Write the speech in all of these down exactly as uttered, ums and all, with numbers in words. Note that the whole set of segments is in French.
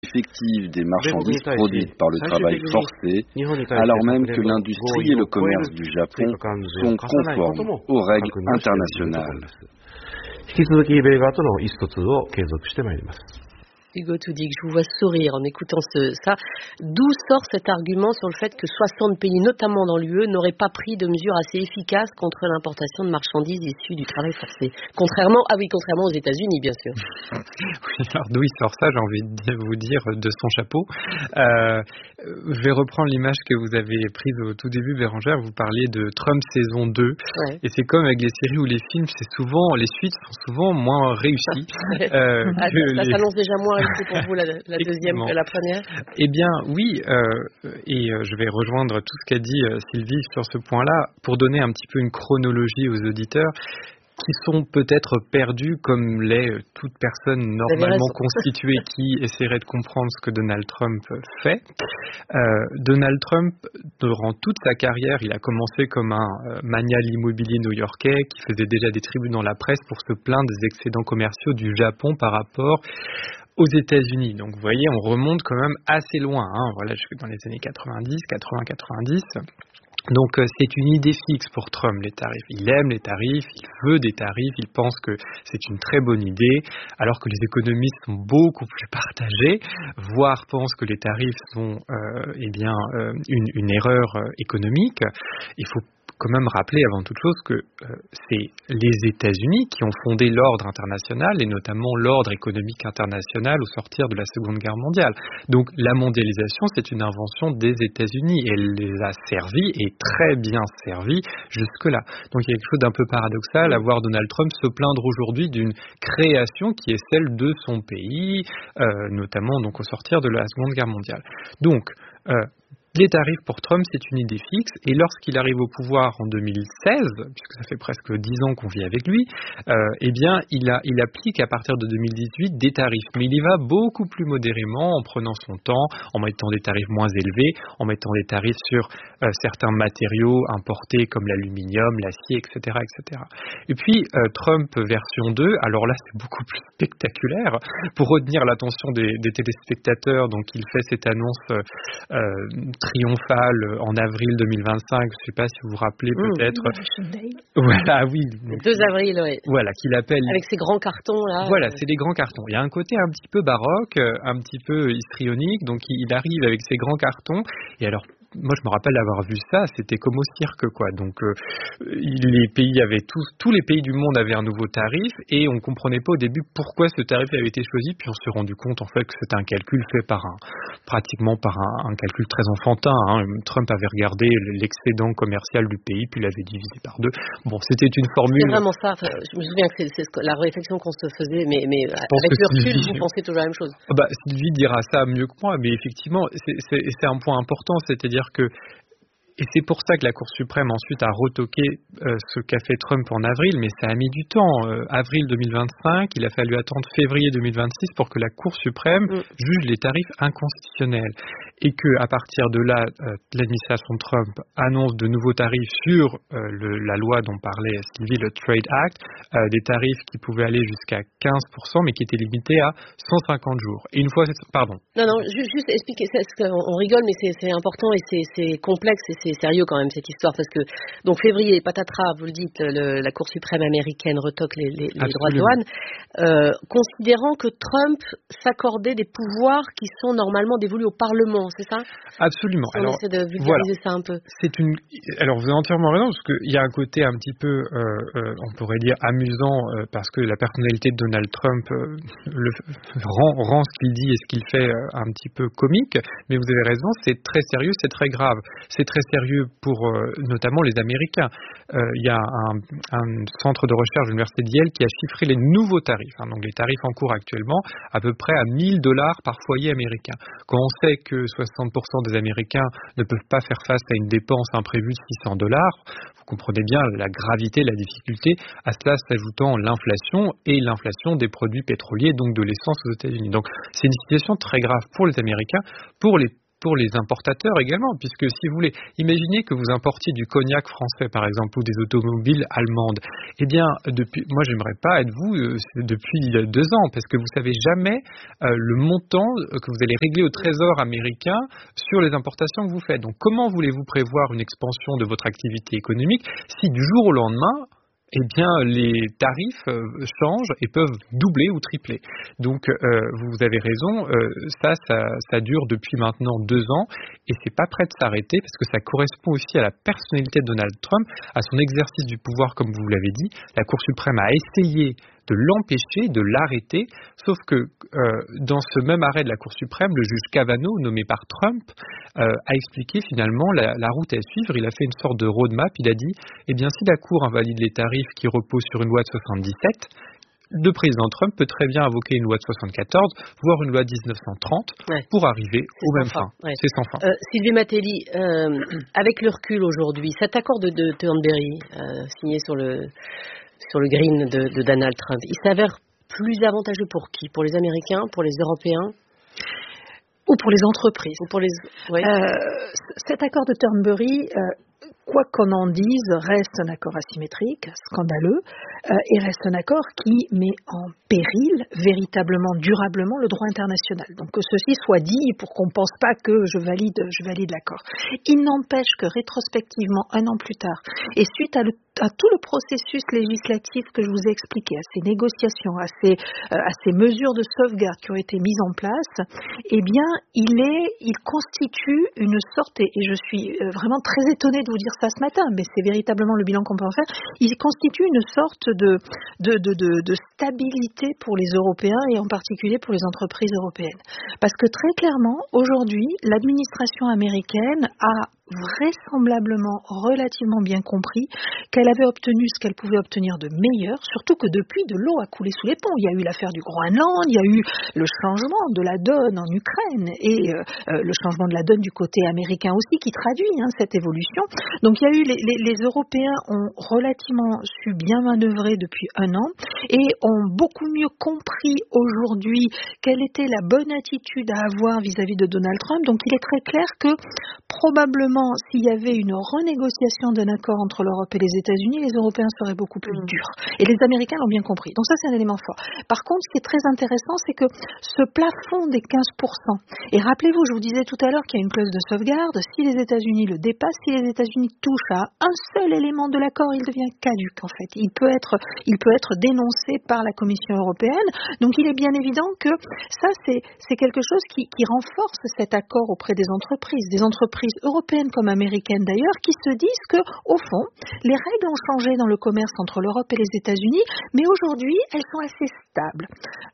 effective des marchandises produites par le travail forcé, alors même que l'industrie et le commerce du Japon sont conformes aux règles internationales. Hugo Toudig, je vous vois sourire en écoutant ce, ça. D'où sort cet argument sur le fait que soixante pays, notamment dans l'U E, n'auraient pas pris de mesures assez efficaces contre l'importation de marchandises issues du travail forcé? Contrairement, ah oui, contrairement aux États-Unis, bien sûr. Oui, alors d'où il sort ça, j'ai envie de vous dire, de son chapeau. Euh, je vais reprendre l'image que vous avez prise au tout début, Bérangère. Vous parliez de Trump saison deux. Ouais. Et c'est comme avec les séries ou les films, c'est souvent, les suites sont souvent moins réussies. euh, ah, que ça les... s'annonce déjà moins réussi pour vous, la, la deuxième que la première? Eh bien, oui, euh, et euh, je vais rejoindre tout ce qu'a dit euh, Sylvie sur ce point-là, pour donner un petit peu une chronologie aux auditeurs, qui sont peut-être perdus comme l'est toute personne normalement constituée qui essaierait de comprendre ce que Donald Trump fait. Euh, Donald Trump, durant toute sa carrière, il a commencé comme un euh, magnat immobilier new-yorkais qui faisait déjà des tribunes dans la presse pour se plaindre des excédents commerciaux du Japon par rapport aux États-Unis. Donc vous voyez, on remonte quand même assez loin. Hein. Voilà, je suis dans les années quatre-vingt-dix, quatre-vingts, quatre-vingt-dix. Donc euh, c'est une idée fixe pour Trump, les tarifs. Il aime les tarifs, il veut des tarifs, il pense que c'est une très bonne idée, alors que les économistes sont beaucoup plus partagés, voire pensent que les tarifs sont euh, eh bien, euh, une, une erreur euh, économique. Il faut quand même rappeler avant toute chose que euh, c'est les États-Unis qui ont fondé l'ordre international et notamment l'ordre économique international au sortir de la Seconde Guerre mondiale. Donc la mondialisation, c'est une invention des États-Unis et elle les a servis et très bien servis jusque-là. Donc il y a quelque chose d'un peu paradoxal à voir Donald Trump se plaindre aujourd'hui d'une création qui est celle de son pays, euh, notamment donc au sortir de la Seconde Guerre mondiale. Donc euh, les tarifs pour Trump, c'est une idée fixe, et lorsqu'il arrive au pouvoir en deux mille seize, puisque ça fait presque dix ans qu'on vit avec lui, euh, eh bien, il, a, il applique à partir de deux mille dix-huit des tarifs, mais il y va beaucoup plus modérément, en prenant son temps, en mettant des tarifs moins élevés, en mettant des tarifs sur euh, certains matériaux importés comme l'aluminium, l'acier, et cetera, et cetera. Et puis, euh, Trump version deux, alors là, c'est beaucoup plus spectaculaire, pour retenir l'attention des, des téléspectateurs, donc il fait cette annonce euh, triomphale en avril deux mille vingt-cinq, je ne sais pas si vous vous rappelez peut-être. Mmh, voilà, oui. Le deux avril, oui. Voilà, qu'il appelle. Avec ces grands cartons là. Voilà, euh... c'est des grands cartons. Il y a un côté un petit peu baroque, un petit peu histrionique, donc il arrive avec ces grands cartons, et alors moi je me rappelle avoir vu ça, c'était comme au cirque quoi. Donc euh, les pays avaient tous, tous les pays du monde avaient un nouveau tarif et on comprenait pas au début pourquoi ce tarif avait été choisi, puis on s'est rendu compte en fait que c'était un calcul fait par un, pratiquement par un, un calcul très enfantin. Hein. Trump avait regardé l'excédent commercial du pays puis l'avait divisé par deux. Bon, c'était une formule. C'est vraiment ça. Enfin, je me souviens que c'est, c'est la réflexion qu'on se faisait, mais, mais avec le recul, Sylvie... vous pensez toujours la même chose. Bah, Sylvie dira ça mieux que moi, mais effectivement, c'est, c'est, c'est un point important, c'est-à-dire que, et c'est pour ça que la Cour suprême ensuite a retoqué euh, ce qu'a fait Trump en avril, mais ça a mis du temps. Euh, avril deux mille vingt-cinq, il a fallu attendre février deux mille vingt-six pour que la Cour suprême mm. juge les tarifs inconstitutionnels. Et que à partir de là, euh, l'administration Trump annonce de nouveaux tarifs sur euh, le, la loi dont parlait Sylvie, le Trade Act, euh, des tarifs qui pouvaient aller jusqu'à quinze pour cent, mais qui étaient limités à cent cinquante jours. Et une fois, pardon. Non, non, juste, juste expliquer, c'est, c'est, on rigole, mais c'est, c'est important et c'est, c'est complexe et c'est sérieux quand même cette histoire, parce que donc février, patatras, vous le dites, le, la Cour suprême américaine retoque les, les, les droits de douane, euh, considérant que Trump s'accordait des pouvoirs qui sont normalement dévolus au Parlement, c'est ça? Absolument. Si on alors, essaie de vulgariser voilà. ça un peu. C'est une. Alors vous avez entièrement raison, parce qu'il y a un côté un petit peu, euh, euh, on pourrait dire amusant, euh, parce que la personnalité de Donald Trump euh, le, rend, rend ce qu'il dit et ce qu'il fait euh, un petit peu comique. Mais vous avez raison, c'est très sérieux, c'est très grave, c'est très sérieux pour euh, notamment les Américains. Euh, il y a un, un centre de recherche de l'université de Yale qui a chiffré les nouveaux tarifs, hein, donc les tarifs en cours actuellement, à peu près à mille dollars par foyer américain. Quand on sait que soixante pour cent des Américains ne peuvent pas faire face à une dépense imprévue de six cents dollars, vous comprenez bien la gravité, la difficulté, à cela s'ajoutant l'inflation et l'inflation des produits pétroliers, donc de l'essence aux États-Unis. Donc c'est une situation très grave pour les Américains, pour les pour les importateurs également, puisque si vous voulez, imaginez que vous importiez du cognac français par exemple ou des automobiles allemandes. Eh bien, depuis, moi j'aimerais pas être vous euh, depuis deux ans, parce que vous savez jamais euh, le montant que vous allez régler au Trésor américain sur les importations que vous faites. Donc comment voulez-vous prévoir une expansion de votre activité économique si du jour au lendemain, eh bien, les tarifs euh, changent et peuvent doubler ou tripler. Donc, euh, vous avez raison, euh, ça, ça, ça dure depuis maintenant deux ans et c'est pas prêt de s'arrêter parce que ça correspond aussi à la personnalité de Donald Trump, à son exercice du pouvoir, comme vous l'avez dit. La Cour suprême a essayé de l'empêcher, de l'arrêter, sauf que euh, dans ce même arrêt de la Cour suprême, le juge Kavanaugh, nommé par Trump, euh, a expliqué finalement la, la route à suivre. Il a fait une sorte de roadmap. Il a dit, eh bien, si la Cour invalide les tarifs qui reposent sur une loi de soixante-dix-sept, le président Trump peut très bien invoquer une loi de soixante-quatorze, voire une loi de dix-neuf cent trente, ouais. pour arriver C'est au même fin. fin. Ouais. C'est sans fin. Euh, Sylvie Matelli, euh, avec le recul aujourd'hui, cet accord de, de Thornberry, euh, signé sur le... sur le green de, de Donald Trump, il s'avère plus avantageux pour qui? Pour les Américains, pour les Européens? Ou pour les entreprises? Ou pour les... Oui. Euh, cet accord de Thornberry, euh, quoi qu'on en dise, reste un accord asymétrique, scandaleux, euh, et reste un accord qui met en péril véritablement, durablement le droit international. Donc que ceci soit dit pour qu'on ne pense pas que je valide, je valide l'accord. Il n'empêche que rétrospectivement, un an plus tard, et suite à, le, à tout le processus législatif que je vous ai expliqué, à ces négociations, à ces, euh, à ces mesures de sauvegarde qui ont été mises en place, eh bien, il est, il constitue une sorte, et, et je suis vraiment très étonnée de vous dire ça ce matin, mais c'est véritablement le bilan qu'on peut en faire, il constitue une sorte de, de, de, de, de stabilité pour les Européens et en particulier pour les entreprises européennes. Parce que très clairement, aujourd'hui, l'administration américaine a vraisemblablement relativement bien compris qu'elle avait obtenu ce qu'elle pouvait obtenir de meilleur, surtout que depuis, de l'eau a coulé sous les ponts. Il y a eu l'affaire du Groenland, il y a eu le changement de la donne en Ukraine et euh, le changement de la donne du côté américain aussi qui traduit hein, cette évolution. Donc il y a eu les, les, les Européens ont relativement su bien manœuvrer depuis un an et ont beaucoup mieux compris aujourd'hui quelle était la bonne attitude à avoir vis-à-vis de Donald Trump. Donc il est très clair que probablement s'il y avait une renégociation d'un accord entre l'Europe et les États-Unis, les Européens seraient beaucoup plus mmh. durs. Et les Américains l'ont bien compris. Donc ça, c'est un élément fort. Par contre, ce qui est très intéressant, c'est que ce plafond des quinze pour cent, et rappelez-vous, je vous disais tout à l'heure qu'il y a une clause de sauvegarde, si les États-Unis le dépassent, si les États-Unis touchent à un seul élément de l'accord, il devient caduc, en fait. Il peut être, il peut être dénoncé par la Commission européenne. Donc il est bien évident que ça, c'est, c'est quelque chose qui, qui renforce cet accord auprès des entreprises, des entreprises européennes comme américaines d'ailleurs, qui se disent que, au fond, les règles ont changé dans le commerce entre l'Europe et les États-Unis, mais aujourd'hui, elles sont assez stables.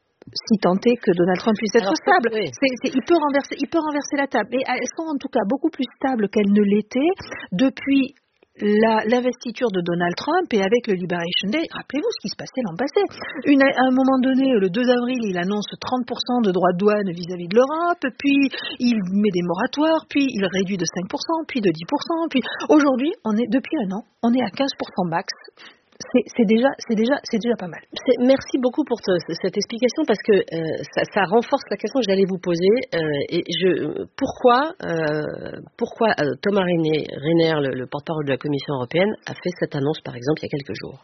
Si tant est que Donald Trump puisse être Alors, stable, oui. c'est, c'est, il, peut renverser, il peut renverser la table. Mais elles sont en tout cas beaucoup plus stables qu'elles ne l'étaient depuis La, l'investiture de Donald Trump et avec le Liberation Day, rappelez-vous ce qui se passait l'an passé. Une, à un moment donné, le deux avril, il annonce trente pour cent de droits de douane vis-à-vis de l'Europe, puis il met des moratoires, puis il réduit de cinq pour cent, puis de dix pour cent, puis aujourd'hui, on est, depuis un an, on est à quinze pour cent max. C'est, c'est, déjà, c'est, déjà, c'est déjà pas mal. C'est, merci beaucoup pour te, cette explication parce que euh, ça, ça renforce la question que j'allais vous poser. Euh, et je, pourquoi euh, pourquoi euh, Thomas Reyner, le, le porte-parole de la Commission européenne, a fait cette annonce, par exemple, il y a quelques jours?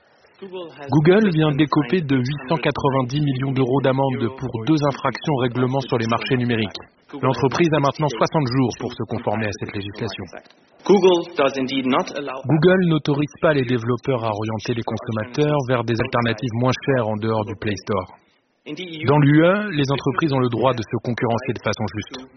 Google vient d'écoper de huit cent quatre-vingt-dix millions d'euros d'amende pour deux infractions au règlement sur les marchés numériques. L'entreprise a maintenant soixante jours pour se conformer à cette législation. Google n'autorise pas les développeurs à orienter les consommateurs vers des alternatives moins chères en dehors du Play Store. Dans l'U E, les entreprises ont le droit de se concurrencer de façon juste.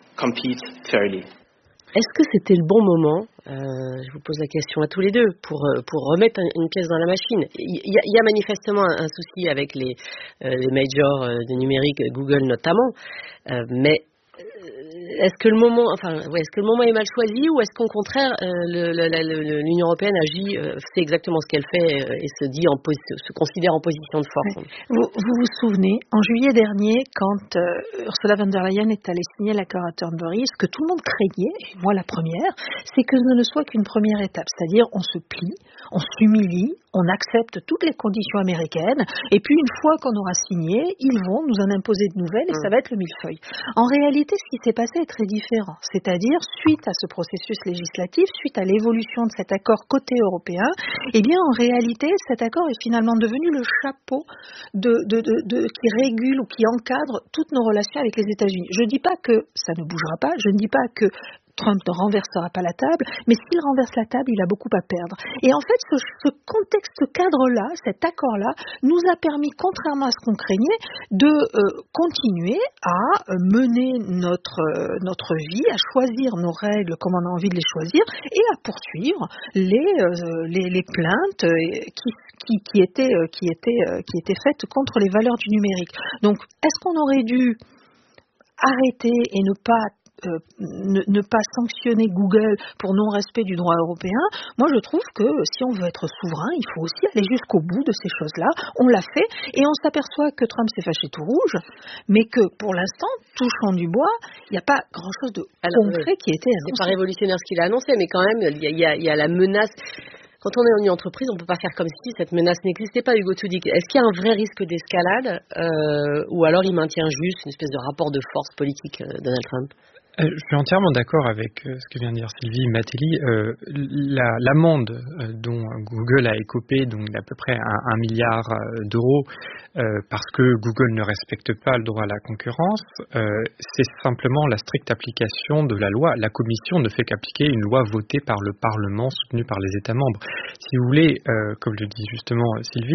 Est-ce que c'était le bon moment, euh, je vous pose la question à tous les deux, pour, pour remettre une pièce dans la machine? Il y a, il y a manifestement un, un souci avec les, euh, les majors euh, du numérique, Google notamment, euh, mais est-ce que le moment, enfin, ouais, est-ce que le moment est mal choisi ou est-ce qu'au contraire, euh, le, le, le, l'Union européenne agit, euh, sait exactement ce qu'elle fait euh, et se dit, en posi- se considère en position de force? Vous vous, vous souvenez, en juillet dernier, quand euh, Ursula von der Leyen est allée signer l'accord à Thornberry, ce que tout le monde craignait, et moi la première, c'est que ce ne soit qu'une première étape, c'est-à-dire on se plie, on s'humilie, on accepte toutes les conditions américaines, et puis une fois qu'on aura signé, ils vont nous en imposer de nouvelles, et ça va être le millefeuille. En réalité, ce qui s'est passé est très différent. C'est-à-dire, suite à ce processus législatif, suite à l'évolution de cet accord côté européen, eh bien, en réalité, cet accord est finalement devenu le chapeau de, de, de, de, qui régule ou qui encadre toutes nos relations avec les États-Unis. Je ne dis pas que ça ne bougera pas, je ne dis pas que Trump ne renversera pas la table, mais s'il renverse la table, il a beaucoup à perdre. Et en fait, ce, ce contexte, ce cadre-là, cet accord-là, nous a permis, contrairement à ce qu'on craignait, de euh, continuer à euh, mener notre, euh, notre vie, à choisir nos règles comme on a envie de les choisir, et à poursuivre les, euh, les, les plaintes euh, qui, qui, qui, étaient, euh, qui, étaient, euh, qui étaient faites contre les valeurs du numérique. Donc, est-ce qu'on aurait dû arrêter et ne pas Euh, ne, ne pas sanctionner Google pour non-respect du droit européen? Moi, je trouve que si on veut être souverain, il faut aussi aller jusqu'au bout de ces choses-là. On l'a fait et on s'aperçoit que Trump s'est fâché tout rouge, mais que pour l'instant, touchons du bois, il n'y a pas grand-chose de Alors, concret oui. qui a été annoncé. C'est pas révolutionnaire ce qu'il a annoncé, mais quand même, il y a, il y a la menace. Quand on est en une entreprise, on ne peut pas faire comme si cette menace n'existait pas, Hugo Tudik. Est-ce qu'il y a un vrai risque d'escalade euh, ou alors il maintient juste une espèce de rapport de force politique, euh, Donald Trump? Euh, je suis entièrement d'accord avec euh, ce que vient de dire Sylvie Matelli. Euh, la, l'amende euh, dont Google a écopé, donc d'à peu près un, un milliard euh, d'euros, euh, parce que Google ne respecte pas le droit à la concurrence, euh, c'est simplement la stricte application de la loi. La Commission ne fait qu'appliquer une loi votée par le Parlement, soutenue par les États membres. Si vous voulez, euh, comme le dit justement Sylvie,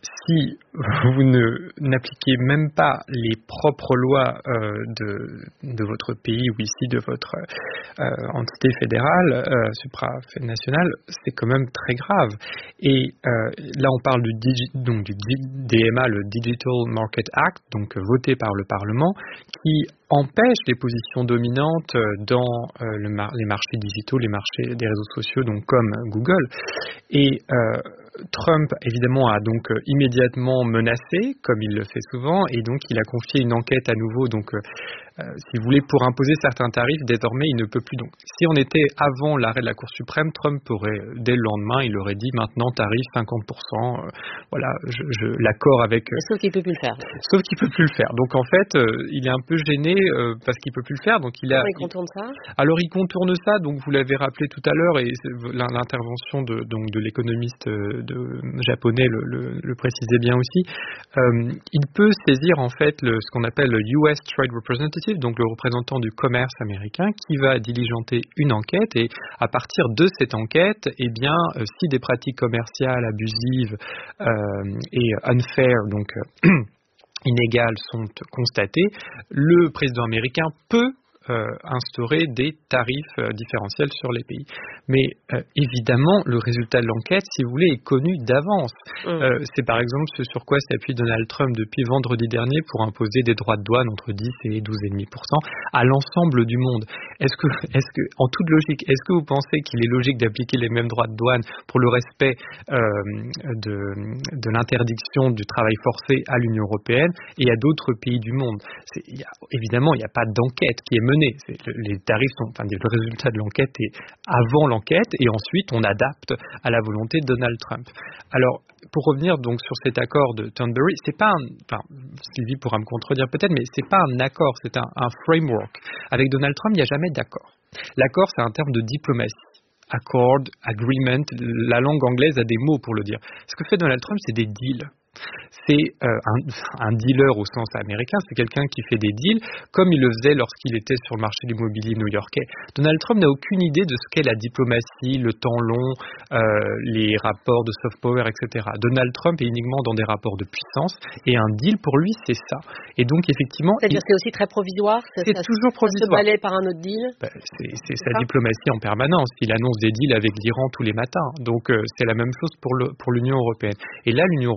si vous ne, n'appliquez même pas les propres lois euh, de, de votre pays ou ici de votre euh, entité fédérale, euh, supranationale, c'est quand même très grave. Et euh, là, on parle du, digi- donc du D M A, le Digital Market Act, donc euh, voté par le Parlement, qui empêche les positions dominantes dans euh, le mar- les marchés digitaux, les marchés des réseaux sociaux, donc comme Google. Et euh, Trump, évidemment, a donc euh, immédiatement menacé, comme il le fait souvent, et donc il a confié une enquête à nouveau, donc euh, euh, si vous voulez, pour imposer certains tarifs, désormais il ne peut plus. Donc, si on était avant l'arrêt de la Cour suprême, Trump aurait, dès le lendemain, il aurait dit maintenant tarif cinquante pour cent, euh, voilà, je, je, l'accord avec... Euh, sauf qu'il ne peut plus le faire. Sauf qu'il ne peut plus le faire. Donc en fait, euh, il est un peu gêné euh, parce qu'il ne peut plus le faire. Donc il a. Comment il contourne ça? Alors il contourne ça. Donc vous l'avez rappelé tout à l'heure et l'intervention de donc de l'économiste de japonais le, le, le précisait bien aussi. Euh, il peut saisir en fait le, ce qu'on appelle le U S Trade Representative, donc le représentant du commerce américain, qui va diligenter une enquête et à partir de cette enquête, eh bien, euh, si des pratiques commerciales abusives euh, et unfair, donc euh, inégales sont constatées, le président américain peut Euh, instaurer des tarifs euh, différentiels sur les pays. Mais euh, évidemment, le résultat de l'enquête, si vous voulez, est connu d'avance. Mmh. Euh, c'est par exemple ce sur quoi s'appuie Donald Trump depuis vendredi dernier pour imposer des droits de douane entre dix et douze virgule cinq pour cent à l'ensemble du monde. Est-ce que, est-ce que, en toute logique, est-ce que vous pensez qu'il est logique d'appliquer les mêmes droits de douane pour le respect euh, de, de l'interdiction du travail forcé à l'Union européenne et à d'autres pays du monde? C'est, il y a, évidemment, il n'y a pas d'enquête qui est menée. C'est, les tarifs sont, enfin, le résultat de l'enquête est avant l'enquête et ensuite on adapte à la volonté de Donald Trump. Alors, pour revenir donc sur cet accord de Thornbury, c'est pas un, enfin, Sylvie pourra me contredire peut-être, mais c'est pas un accord, c'est un, un framework. Avec Donald Trump, il n'y a jamais d'accord. L'accord, c'est un terme de diplomatie. Accord, agreement, la langue anglaise a des mots pour le dire. Ce que fait Donald Trump, c'est des deals. C'est euh, un, un dealer au sens américain, c'est quelqu'un qui fait des deals comme il le faisait lorsqu'il était sur le marché de l'immobilier new-yorkais. Donald Trump n'a aucune idée de ce qu'est la diplomatie, le temps long, euh, les rapports de soft power, et cetera. Donald Trump est uniquement dans des rapports de puissance et un deal pour lui c'est ça. Et donc effectivement, c'est-à-dire il, c'est aussi très provisoire. C'est ça, toujours provisoire. Ça se balaie par un autre deal. Ben, c'est c'est, c'est sa ça. diplomatie en permanence. Il annonce des deals avec l'Iran tous les matins. Donc euh, c'est la même chose pour le pour l'Union européenne. Et là, l'Union européenne a été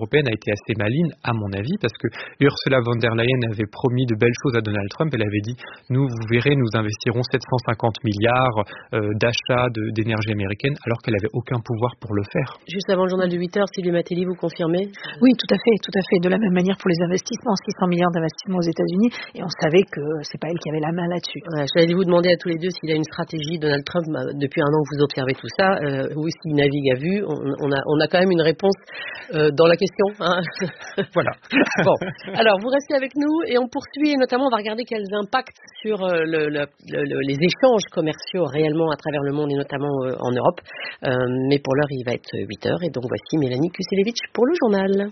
été assez maligne, à mon avis, parce que Ursula von der Leyen avait promis de belles choses à Donald Trump. Elle avait dit, nous, vous verrez, nous investirons sept cent cinquante milliards euh, d'achats de, d'énergie américaine, alors qu'elle n'avait aucun pouvoir pour le faire. Juste avant le journal de huit heures, Sylvie Matelli, vous confirmez? Oui, tout à fait, tout à fait. De la même manière pour les investissements, six cents milliards d'investissements aux États-Unis, et on savait que c'est pas elle qui avait la main là-dessus. Ouais, je vais vous demander à tous les deux s'il a une stratégie, Donald Trump, depuis un an que vous observez tout ça, euh, ou s'il navigue à vue. On, on, a, on a quand même une réponse euh, dans la question. Hein. Voilà. Bon, alors vous restez avec nous et on poursuit, et notamment on va regarder quels impacts sur euh, le, le, le, les échanges commerciaux réellement à travers le monde et notamment euh, en Europe. Euh, mais pour l'heure, il va être huit heures et donc voici Mélanie Kuselevich pour le journal.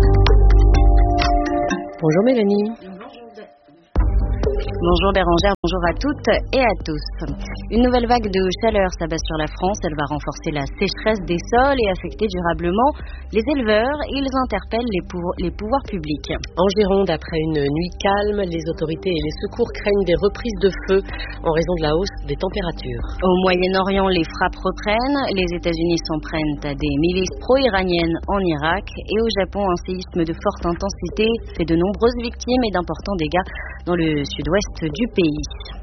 Bonjour Mélanie. Bonjour Bérangère, bonjour à toutes et à tous. Une nouvelle vague de chaleur s'abat sur la France. Elle va renforcer la sécheresse des sols et affecter durablement les éleveurs. Ils interpellent les, pou- les pouvoirs publics. En Gironde, après une nuit calme, les autorités et les secours craignent des reprises de feu en raison de la hausse des températures. Au Moyen-Orient, les frappes reprennent. Les États-Unis s'en prennent à des milices pro-iraniennes en Irak. Et au Japon, un séisme de forte intensité fait de nombreuses victimes et d'importants dégâts dans le sud-ouest du pays.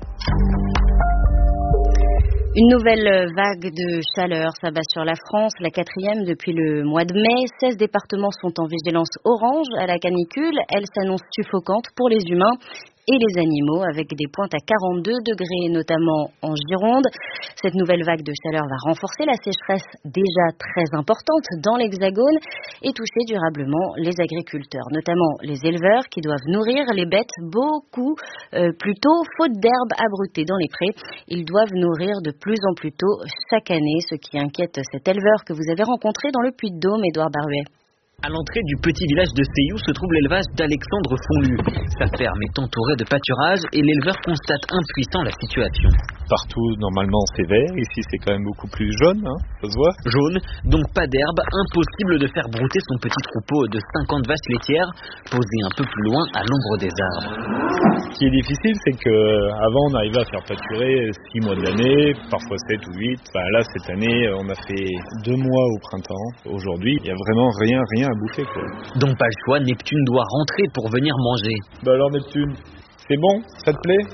Une nouvelle vague de chaleur s'abat sur la France, la quatrième depuis le mois de mai. seize départements sont en vigilance orange à la canicule. Elle s'annonce suffocante pour les humains et les animaux, avec des pointes à quarante-deux degrés, notamment en Gironde. Cette nouvelle vague de chaleur va renforcer la sécheresse déjà très importante dans l'Hexagone et toucher durablement les agriculteurs, notamment les éleveurs qui doivent nourrir les bêtes beaucoup euh, plus tôt, faute d'herbe abrutée dans les prés. Ils doivent nourrir de plus en plus tôt chaque année, ce qui inquiète cet éleveur que vous avez rencontré dans le Puy-de-Dôme, Édouard Baruet. À l'entrée du petit village de Seyou se trouve l'élevage d'Alexandre Fonlu. Sa ferme est entourée de pâturage et l'éleveur constate impuissant la situation. Partout, normalement, c'est vert. Ici, c'est quand même beaucoup plus jaune, hein, ça se voit. Jaune, donc pas d'herbe, impossible de faire brouter son petit troupeau de cinquante vaches laitières posées un peu plus loin à l'ombre des arbres. Ce qui est difficile, c'est qu'avant, on arrivait à faire pâturer six mois de l'année, parfois sept ou huit. Enfin, là, cette année, on a fait deux mois au printemps. Aujourd'hui, il n'y a vraiment rien, rien à bouffer, quoi. Donc pas le choix, Neptune doit rentrer pour venir manger. Bah alors Neptune, c'est bon? Ça te plaît?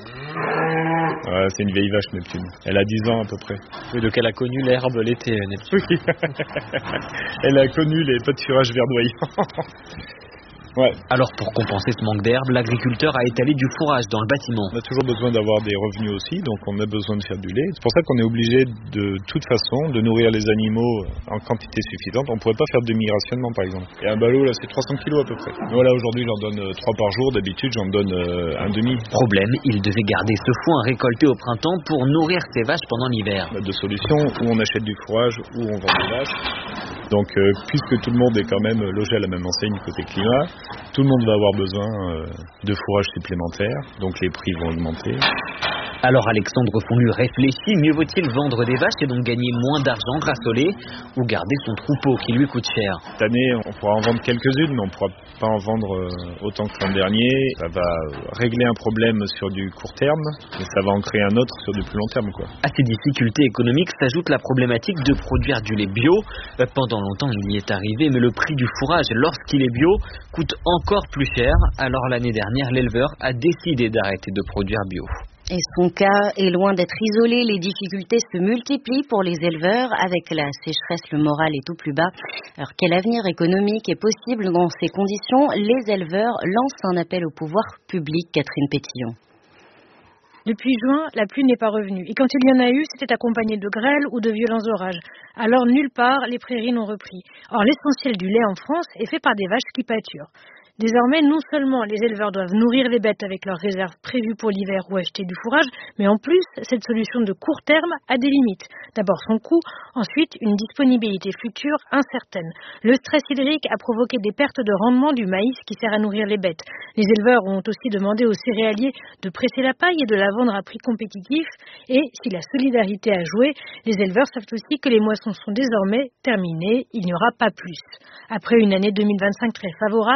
Ouais, c'est une vieille vache, Neptune. Elle a dix ans à peu près. Oui, donc elle a connu l'herbe l'été, Neptune. Oui. Elle a connu les pâturages verdoyants. Ouais. Alors pour compenser ce manque d'herbe, l'agriculteur a étalé du fourrage dans le bâtiment. On a toujours besoin d'avoir des revenus aussi, donc on a besoin de faire du lait. C'est pour ça qu'on est obligé de toute façon de nourrir les animaux en quantité suffisante. On ne pourrait pas faire de demi-rationnement par exemple. Et un ballot là c'est trois cents kilos à peu près. Voilà, aujourd'hui j'en donne trois par jour, d'habitude j'en donne euh, un demi. Problème, il devait garder ce foin récolté au printemps pour nourrir ses vaches pendant l'hiver. On a deux solutions, ou on achète du fourrage ou on vend des vaches. Donc euh, puisque tout le monde est quand même logé à la même enseigne côté climat, tout le monde va avoir besoin euh, de fourrage supplémentaire, donc les prix vont augmenter. Alors Alexandre Fonlu réfléchit, mieux vaut-il vendre des vaches et donc gagner moins d'argent grâce au lait, ou garder son troupeau qui lui coûte cher. Cette année, on pourra en vendre quelques-unes, mais on ne pourra pas en vendre euh, autant que l'an dernier. Ça va régler un problème sur du court terme, mais ça va en créer un autre sur du plus long terme, quoi. À ces difficultés économiques s'ajoute la problématique de produire du lait bio. Pendant longtemps, il y est arrivé, mais le prix du fourrage, lorsqu'il est bio, coûte encore plus cher. Alors l'année dernière, l'éleveur a décidé d'arrêter de produire bio. Et son cas est loin d'être isolé. Les difficultés se multiplient pour les éleveurs. Avec la sécheresse, le moral est au plus bas. Alors quel avenir économique est possible dans ces conditions? Les éleveurs lancent un appel au pouvoir public. Catherine Pétillon. Depuis juin, la pluie n'est pas revenue. Et quand il y en a eu, c'était accompagné de grêle ou de violents orages. Alors nulle part, les prairies n'ont repris. Or, l'essentiel du lait en France est fait par des vaches qui pâturent. Désormais, non seulement les éleveurs doivent nourrir les bêtes avec leurs réserves prévues pour l'hiver ou acheter du fourrage, mais en plus, cette solution de court terme a des limites. D'abord son coût, ensuite une disponibilité future incertaine. Le stress hydrique a provoqué des pertes de rendement du maïs qui sert à nourrir les bêtes. Les éleveurs ont aussi demandé aux céréaliers de presser la paille et de la vendre à prix compétitif. Et si la solidarité a joué, les éleveurs savent aussi que les moissons sont désormais terminées. Il n'y aura pas plus. Après une année deux mille vingt-cinq très favorable aux éleveurs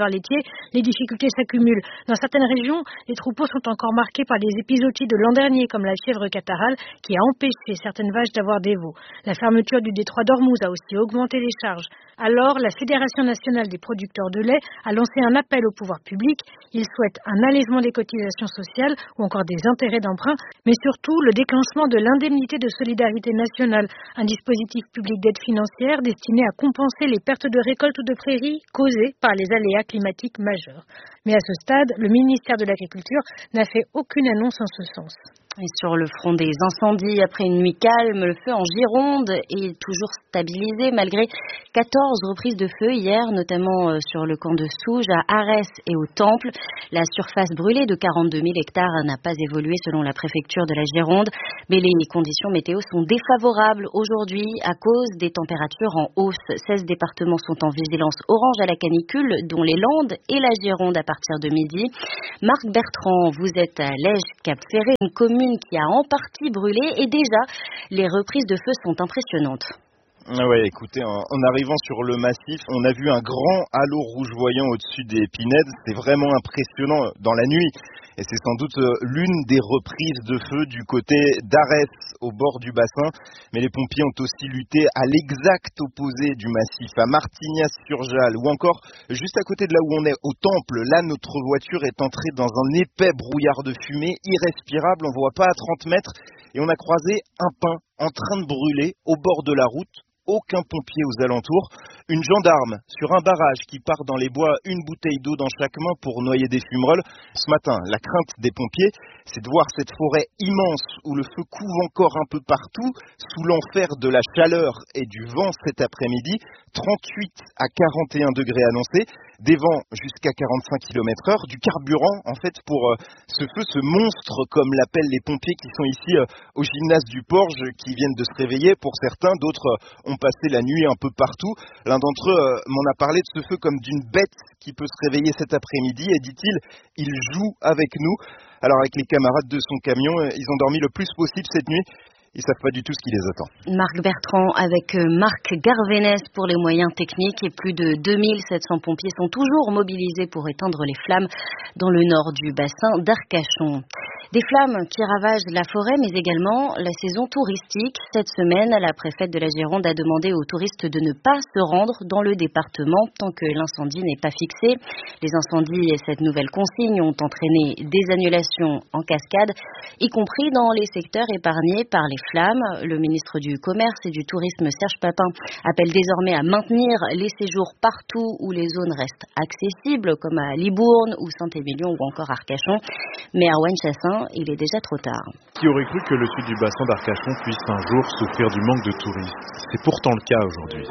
éleveurs laitiers, les difficultés s'accumulent. Dans certaines régions, les troupeaux sont encore marqués par des épizooties de l'an dernier, comme la fièvre catarrhale, qui a empêché certaines vaches d'avoir des veaux. La fermeture du détroit d'Ormuz a aussi augmenté les charges. Alors, la Fédération nationale des producteurs de lait a lancé un appel au pouvoir public. Il souhaite un allègement des cotisations sociales ou encore des intérêts d'emprunt, mais surtout le déclenchement de l'indemnité de solidarité nationale, un dispositif public d'aide financière destiné à compenser les pertes de récolte ou de prairies causées par les aléas climatiques majeurs. Mais à ce stade, le ministère de l'Agriculture n'a fait aucune annonce en ce sens. Et sur le front des incendies, après une nuit calme, le feu en Gironde est toujours stabilisé malgré quatorze reprises de feu hier, notamment sur le camp de Souges, à Arès et au Temple. La surface brûlée de quarante-deux mille hectares n'a pas évolué selon la préfecture de la Gironde, mais les conditions météo sont défavorables aujourd'hui à cause des températures en hausse. seize départements sont en vigilance orange à la canicule, dont les Landes et la Gironde à partir de midi. Marc Bertrand, vous êtes à Lège-Cap-Ferré, une commune qui a en partie brûlé, et déjà les reprises de feu sont impressionnantes. Ouais, écoutez, en, en arrivant sur le massif, on a vu un grand halo rouge voyant au-dessus des Pinèdes. C'est vraiment impressionnant dans la nuit. Et c'est sans doute l'une des reprises de feu du côté d'Arès, au bord du bassin. Mais les pompiers ont aussi lutté à l'exact opposé du massif, à Martignas-sur-Jalles, ou encore juste à côté de là où on est, au Temple. Là, notre voiture est entrée dans un épais brouillard de fumée, irrespirable, on ne voit pas à trente mètres. Et on a croisé un pin en train de brûler au bord de la route. Aucun pompier aux alentours, une gendarme sur un barrage qui part dans les bois, une bouteille d'eau dans chaque main pour noyer des fumerolles. Ce matin, la crainte des pompiers, c'est de voir cette forêt immense où le feu couve encore un peu partout, sous l'enfer de la chaleur et du vent cet après-midi, trente-huit à quarante et un degrés annoncés, des vents jusqu'à quarante-cinq kilomètres heure, du carburant en fait pour euh, ce feu, ce monstre comme l'appellent les pompiers qui sont ici euh, au gymnase du Porge, qui viennent de se réveiller pour certains, d'autres euh, ont passé la nuit un peu partout. L'un d'entre eux euh, m'en a parlé de ce feu comme d'une bête qui peut se réveiller cet après-midi et dit-il, il joue avec nous. Alors avec les camarades de son camion, euh, ils ont dormi le plus possible cette nuit. Ils ne savent pas du tout ce qui les attend. Marc Bertrand avec Marc Garvénès pour les moyens techniques, et plus de deux mille sept cents pompiers sont toujours mobilisés pour éteindre les flammes dans le nord du bassin d'Arcachon. Des flammes qui ravagent la forêt, mais également la saison touristique. Cette semaine, la préfète de la Gironde a demandé aux touristes de ne pas se rendre dans le département tant que l'incendie n'est pas fixé. Les incendies et cette nouvelle consigne ont entraîné des annulations en cascade, y compris dans les secteurs épargnés par les flammes. Le ministre du Commerce et du Tourisme, Serge Papin, appelle désormais à maintenir les séjours partout où les zones restent accessibles, comme à Libourne ou Saint-Émilion ou encore Arcachon. Mais à Erwan Chassin, il est déjà trop tard. Qui aurait cru que le sud du bassin d'Arcachon puisse un jour souffrir du manque de touristes? C'est pourtant le cas aujourd'hui.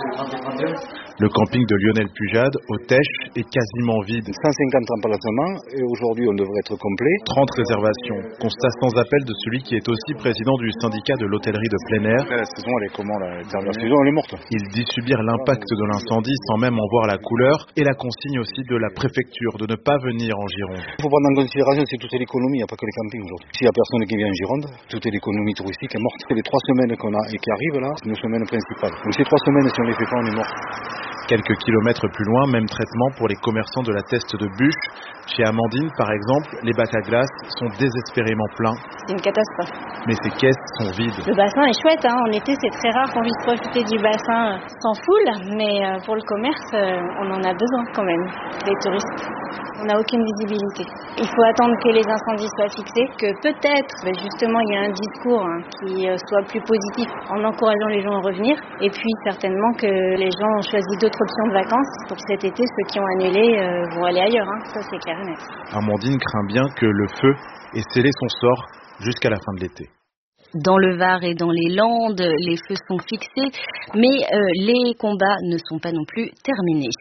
Le camping de Lionel Pujade, au Tèche, est quasiment vide. cent cinquante emplacements et aujourd'hui on devrait être complet. trente réservations. Constat sans appel de celui qui est aussi président du syndicat de l'hôtellerie de plein air. La saison elle est comment la, la saison elle est morte. Il dit subir l'impact de l'incendie sans même en voir la couleur, et la consigne aussi de la préfecture de ne pas venir en Gironde. Il faut prendre en considération c'est toute l'économie, il n'y a pas que les campings aujourd'hui. S'il n'y a personne qui vient en Gironde, toute l'économie touristique est morte. Les trois semaines qu'on a et qui arrivent là, c'est nos semaines principales. Donc ces trois semaines, si on les fait pas, on est mort. Quelques kilomètres plus loin, même traitement pour les commerçants de la Teste de Bûche. Chez Amandine, par exemple, les bacs à glace sont désespérément pleins. C'est une catastrophe. Mais ces caisses sont vides. Le bassin est chouette, hein. En été c'est très rare qu'on puisse profiter du bassin sans foule, mais pour le commerce, on en a besoin quand même, les touristes. On n'a aucune visibilité. Il faut attendre que les incendies soient fixés, que peut-être, justement, il y a un discours hein, qui soit plus positif en encourageant les gens à revenir, et puis certainement que les gens ont choisi d'autres options de vacances. Pour cet été, ceux qui ont annulé euh, vont aller ailleurs, hein. Ça c'est clair et net. Amandine craint bien que le feu ait scellé son sort jusqu'à la fin de l'été. Dans le Var et dans les Landes, les feux sont fixés, mais euh, les combats ne sont pas non plus terminés.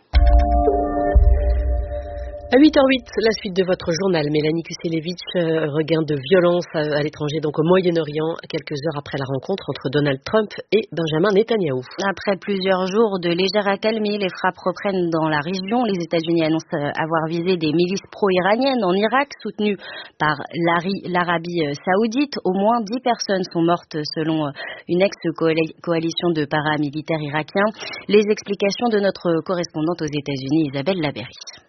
À huit heures huit, la suite de votre journal. Mélanie Kuselevitch, euh, regain de violence à, à l'étranger, donc au Moyen-Orient, quelques heures après la rencontre entre Donald Trump et Benjamin Netanyahou. Après plusieurs jours de légère accalmie, les frappes reprennent dans la région. Les États-Unis annoncent avoir visé des milices pro-iraniennes en Irak, soutenues par l'Arabie saoudite. Au moins dix personnes sont mortes selon une ex-coalition de paramilitaires irakiens. Les explications de notre correspondante aux États-Unis, Isabelle Labéry.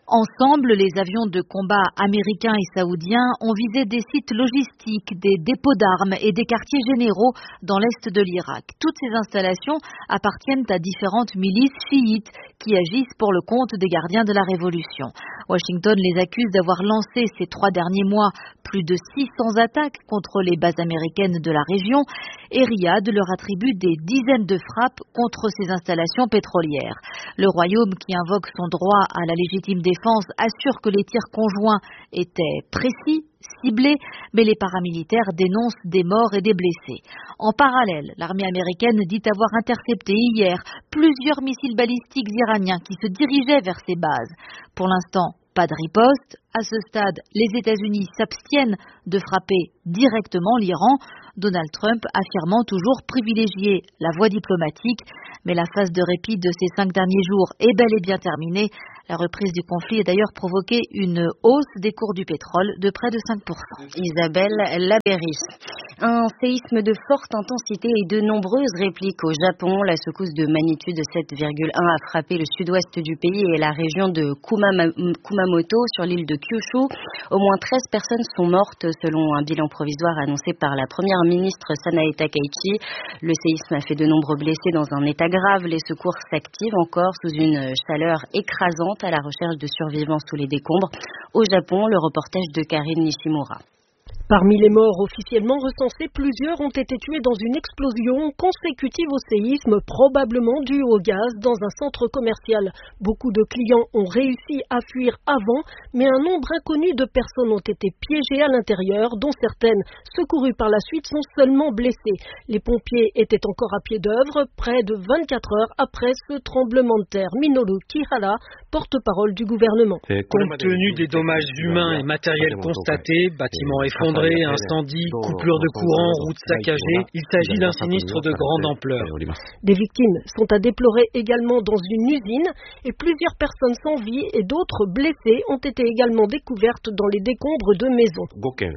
Ensemble, les avions de combat américains et saoudiens ont visé des sites logistiques, des dépôts d'armes et des quartiers généraux dans l'est de l'Irak. Toutes ces installations appartiennent à différentes milices chiites qui agissent pour le compte des gardiens de la révolution. Washington les accuse d'avoir lancé ces trois derniers mois plus de six cents attaques contre les bases américaines de la région et Riyad leur attribue des dizaines de frappes contre ces installations pétrolières. Le Royaume, qui invoque son droit à la légitime défense, assure que les tirs conjoints étaient précis, ciblés, mais les paramilitaires dénoncent des morts et des blessés. En parallèle, l'armée américaine dit avoir intercepté hier plusieurs missiles balistiques iraniens qui se dirigeaient vers ces bases. Pour l'instant, pas de riposte. À ce stade, les États-Unis s'abstiennent de frapper directement l'Iran, Donald Trump affirmant toujours privilégier la voie diplomatique. Mais la phase de répit de ces cinq derniers jours est bel et bien terminée. La reprise du conflit a d'ailleurs provoqué une hausse des cours du pétrole de près de cinq pour cent. Isabelle Labéris. Un séisme de forte intensité et de nombreuses répliques au Japon. La secousse de magnitude sept virgule un a frappé le sud-ouest du pays et la région de Kumama- Kumamoto sur l'île de Kyushu. Au moins treize personnes sont mortes selon un bilan provisoire annoncé par la première ministre Sanae Takaichi. Le séisme a fait de nombreux blessés dans un état grave. Les secours s'activent encore sous une chaleur écrasante à la recherche de survivants sous les décombres. Au Japon, le reportage de Karine Nishimura. Parmi les morts officiellement recensés, plusieurs ont été tués dans une explosion consécutive au séisme, probablement due au gaz dans un centre commercial. Beaucoup de clients ont réussi à fuir avant, mais un nombre inconnu de personnes ont été piégées à l'intérieur, dont certaines, secourues par la suite, sont seulement blessées. Les pompiers étaient encore à pied d'œuvre, près de vingt-quatre heures après ce tremblement de terre. Minoru Kihara, porte-parole du gouvernement. Compte tenu des dommages humains et matériels constatés, bâtiments effondrés, incendie, coupure de courant, routes saccagées, il s'agit d'un sinistre de grande ampleur. Des victimes sont à déplorer également dans une usine et plusieurs personnes sans vie et d'autres blessées ont été également découvertes dans les décombres de maisons.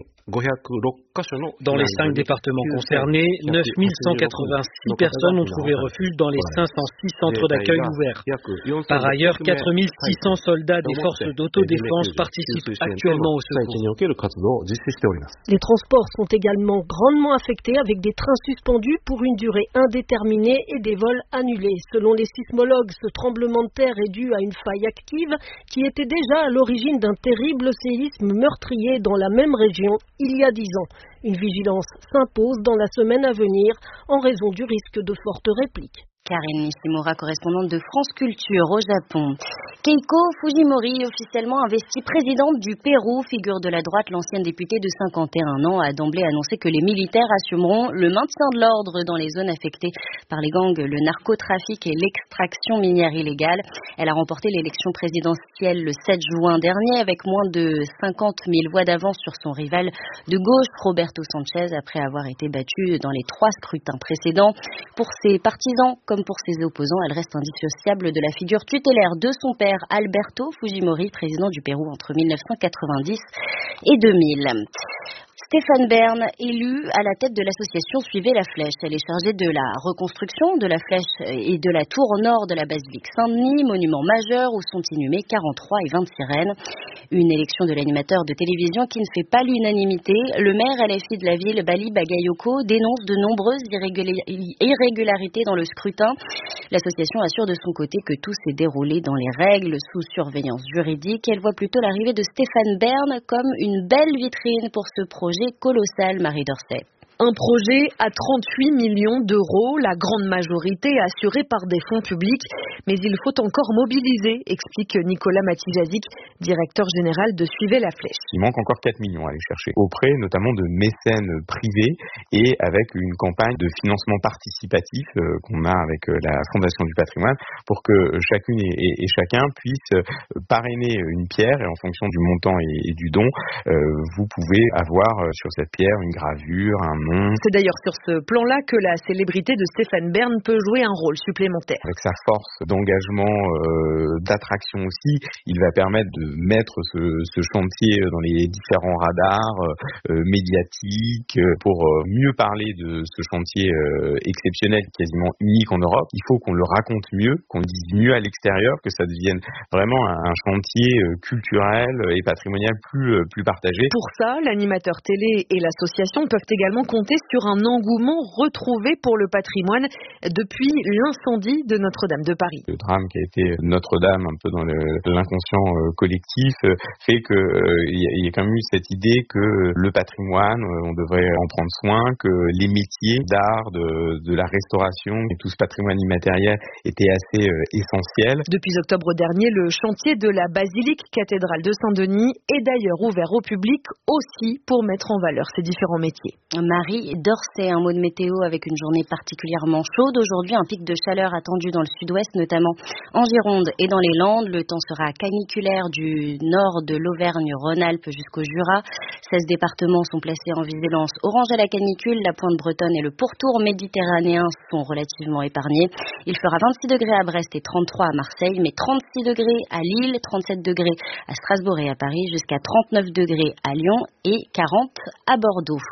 Dans les cinq départements concernés, neuf mille cent quatre-vingt-six personnes ont trouvé refuge dans les cinq cent six centres d'accueil ouverts. Par ailleurs, quatre mille six cents soldats des forces d'autodéfense participent actuellement au secours. Les transports sont également grandement affectés avec des trains suspendus pour une durée indéterminée et des vols annulés. Selon les sismologues, ce tremblement de terre est dû à une faille active qui était déjà à l'origine d'un terrible séisme meurtrier dans la même région il y a dix ans. Une vigilance s'impose dans la semaine à venir en raison du risque de fortes répliques. Karine Nishimura, correspondante de France Culture au Japon. Keiko Fujimori, officiellement investie présidente du Pérou, figure de la droite, l'ancienne députée de cinquante et un ans, a d'emblée annoncé que les militaires assumeront le maintien de l'ordre dans les zones affectées par les gangs, le narcotrafic et l'extraction minière illégale. Elle a remporté l'élection présidentielle le sept juin dernier avec moins de cinquante mille voix d'avance sur son rival de gauche, Roberto Sanchez, après avoir été battue dans les trois scrutins précédents. Pour ses partisans comme pour ses opposants, elle reste indissociable de la figure tutélaire de son père Alberto Fujimori, président du Pérou entre mille neuf cent quatre-vingt-dix et deux mille. Stéphane Bern, élu à la tête de l'association Suivez la Flèche. Elle est chargée de la reconstruction de la flèche et de la tour nord de la basilique Saint-Denis, monument majeur où sont inhumés quarante-trois et vingt sirènes. Une élection de l'animateur de télévision qui ne fait pas l'unanimité. Le maire L F I de la ville, Bali Bagayoko, dénonce de nombreuses irrégularités dans le scrutin. L'association assure de son côté que tout s'est déroulé dans les règles, sous surveillance juridique. Elle voit plutôt l'arrivée de Stéphane Bern comme une belle vitrine pour ce projet colossal, Marie Dorset. Un projet à trente-huit millions d'euros, la grande majorité assurée par des fonds publics, mais il faut encore mobiliser, explique Nicolas Matijazic, directeur général de Suivez la Flèche. Il manque encore quatre millions à aller chercher, auprès notamment de mécènes privés et avec une campagne de financement participatif euh, qu'on a avec euh, la Fondation du patrimoine pour que chacune et, et, et chacun puisse euh, parrainer une pierre et en fonction du montant et, et du don, euh, vous pouvez avoir euh, sur cette pierre une gravure, un monde. C'est d'ailleurs sur ce plan-là que la célébrité de Stéphane Bern peut jouer un rôle supplémentaire. Avec sa force d'engagement, euh, d'attraction aussi, il va permettre de mettre ce, ce chantier dans les différents radars euh, médiatiques pour mieux parler de ce chantier euh, exceptionnel, quasiment unique en Europe. Il faut qu'on le raconte mieux, qu'on le dise mieux à l'extérieur, que ça devienne vraiment un, un chantier euh, culturel et patrimonial plus, euh, plus partagé. Pour ça, l'animateur télé et l'association peuvent également compter sur un engouement retrouvé pour le patrimoine depuis l'incendie de Notre-Dame de Paris. Le drame qui a été Notre-Dame, un peu dans le, l'inconscient euh, collectif, euh, fait qu'il euh, y, y a quand même eu cette idée que le patrimoine, euh, on devrait en prendre soin, que les métiers d'art, de, de la restauration et tout ce patrimoine immatériel étaient assez euh, essentiels. Depuis octobre dernier, le chantier de la basilique cathédrale de Saint-Denis est d'ailleurs ouvert au public aussi pour mettre en valeur ces différents métiers. Marie Dorset, un mot de météo avec une journée particulièrement chaude. Aujourd'hui, un pic de chaleur attendu dans le sud-ouest, notamment en Gironde et dans les Landes. Le temps sera caniculaire du nord de l'Auvergne-Rhône-Alpes jusqu'au Jura. seize départements sont placés en vigilance orange à la canicule. La pointe bretonne et le pourtour méditerranéen sont relativement épargnés. Il fera vingt-six degrés à Brest et trente-trois à Marseille, mais trente-six degrés à Lille, trente-sept degrés à Strasbourg et à Paris, jusqu'à trente-neuf degrés à Lyon et quarante à Bordeaux.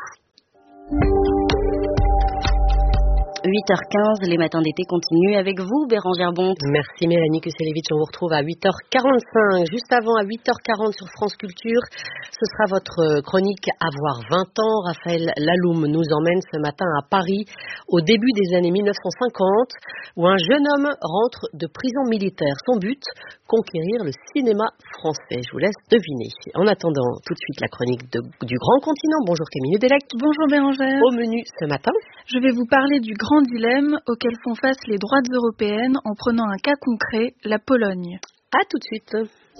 huit heures quinze, les matins d'été continuent avec vous, Bérangère Bonte. Merci Mélanie Kuselevitch, on vous retrouve à huit heures quarante-cinq. Juste avant, à huit heures quarante sur France Culture, ce sera votre chronique Avoir vingt ans. Raphaël Laloum nous emmène ce matin à Paris, au début des années mille neuf cent cinquante, où un jeune homme rentre de prison militaire. Son but, conquérir le cinéma français. Je vous laisse deviner. En attendant, tout de suite la chronique de, du Grand Continent. Bonjour Camille Delec. Bonjour Bérangère. Au menu ce matin, je vais vous parler du grand dilemme auquel font face les droites européennes en prenant un cas concret, la Pologne. À tout de suite.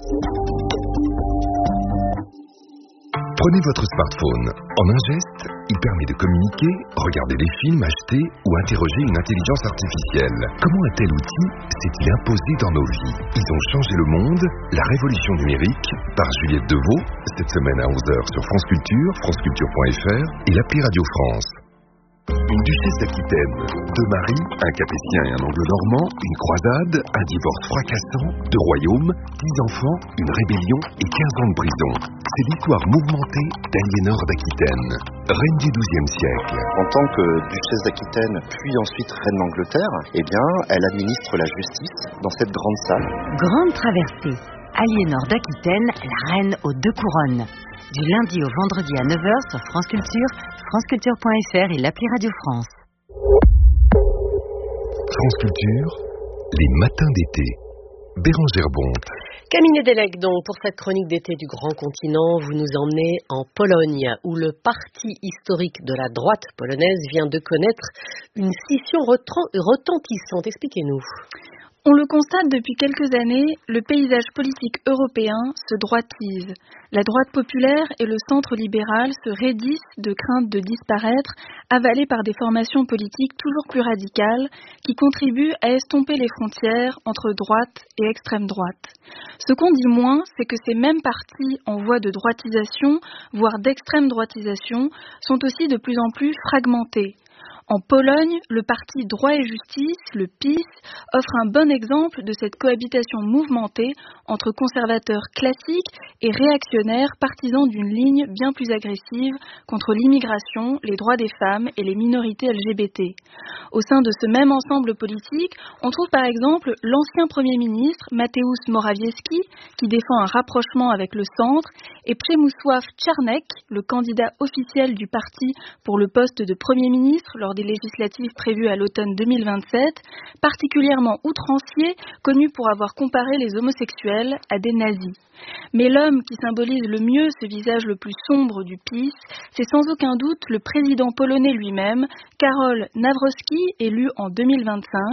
Prenez votre smartphone. En un geste, il permet de communiquer, regarder des films, acheter ou interroger une intelligence artificielle. Comment un tel outil s'est-il imposé dans nos vies? Ils ont changé le monde, la révolution numérique, par Juliette Deveau, cette semaine à onze heures sur France Culture, franceculture point f r et l'appli Radio France. Une duchesse d'Aquitaine, deux maris, un capétien et un anglo-normand, une croisade, un divorce fracassant, deux royaumes, dix enfants, une rébellion et quinze ans de prison. C'est l'histoire mouvementée d'Aliénor d'Aquitaine, reine du douzième siècle. En tant que duchesse d'Aquitaine, puis ensuite reine d'Angleterre, eh bien, elle administre la justice dans cette grande salle. Grande traversée. Aliénor d'Aquitaine, la reine aux deux couronnes. Du lundi au vendredi à neuf heures sur France Culture, franceculture point f r et l'appli Radio France. France Culture, les matins d'été. Bérangère Bonte. Camille Delec, donc, pour cette chronique d'été du Grand Continent, vous nous emmenez en Pologne, où le parti historique de la droite polonaise vient de connaître une scission retentissante. Expliquez-nous. On le constate depuis quelques années, le paysage politique européen se droitise. La droite populaire et le centre libéral se raidissent de crainte de disparaître, avalés par des formations politiques toujours plus radicales qui contribuent à estomper les frontières entre droite et extrême droite. Ce qu'on dit moins, c'est que ces mêmes partis en voie de droitisation, voire d'extrême droitisation, sont aussi de plus en plus fragmentés. En Pologne, le parti Droit et Justice, le PiS, offre un bon exemple de cette cohabitation mouvementée entre conservateurs classiques et réactionnaires partisans d'une ligne bien plus agressive contre l'immigration, les droits des femmes et les minorités L G B T. Au sein de ce même ensemble politique, on trouve par exemple l'ancien Premier ministre Mateusz Morawiecki, qui défend un rapprochement avec le centre, et Przemysław Czarnek, le candidat officiel du parti pour le poste de Premier ministre lors des législatives prévues à l'automne deux mille vingt-sept, particulièrement outrancier, connu pour avoir comparé les homosexuels à des nazis. Mais l'homme qui symbolise le mieux ce visage le plus sombre du PiS, c'est sans aucun doute le président polonais lui-même, Karol Nawrocki, élu en deux mille vingt-cinq.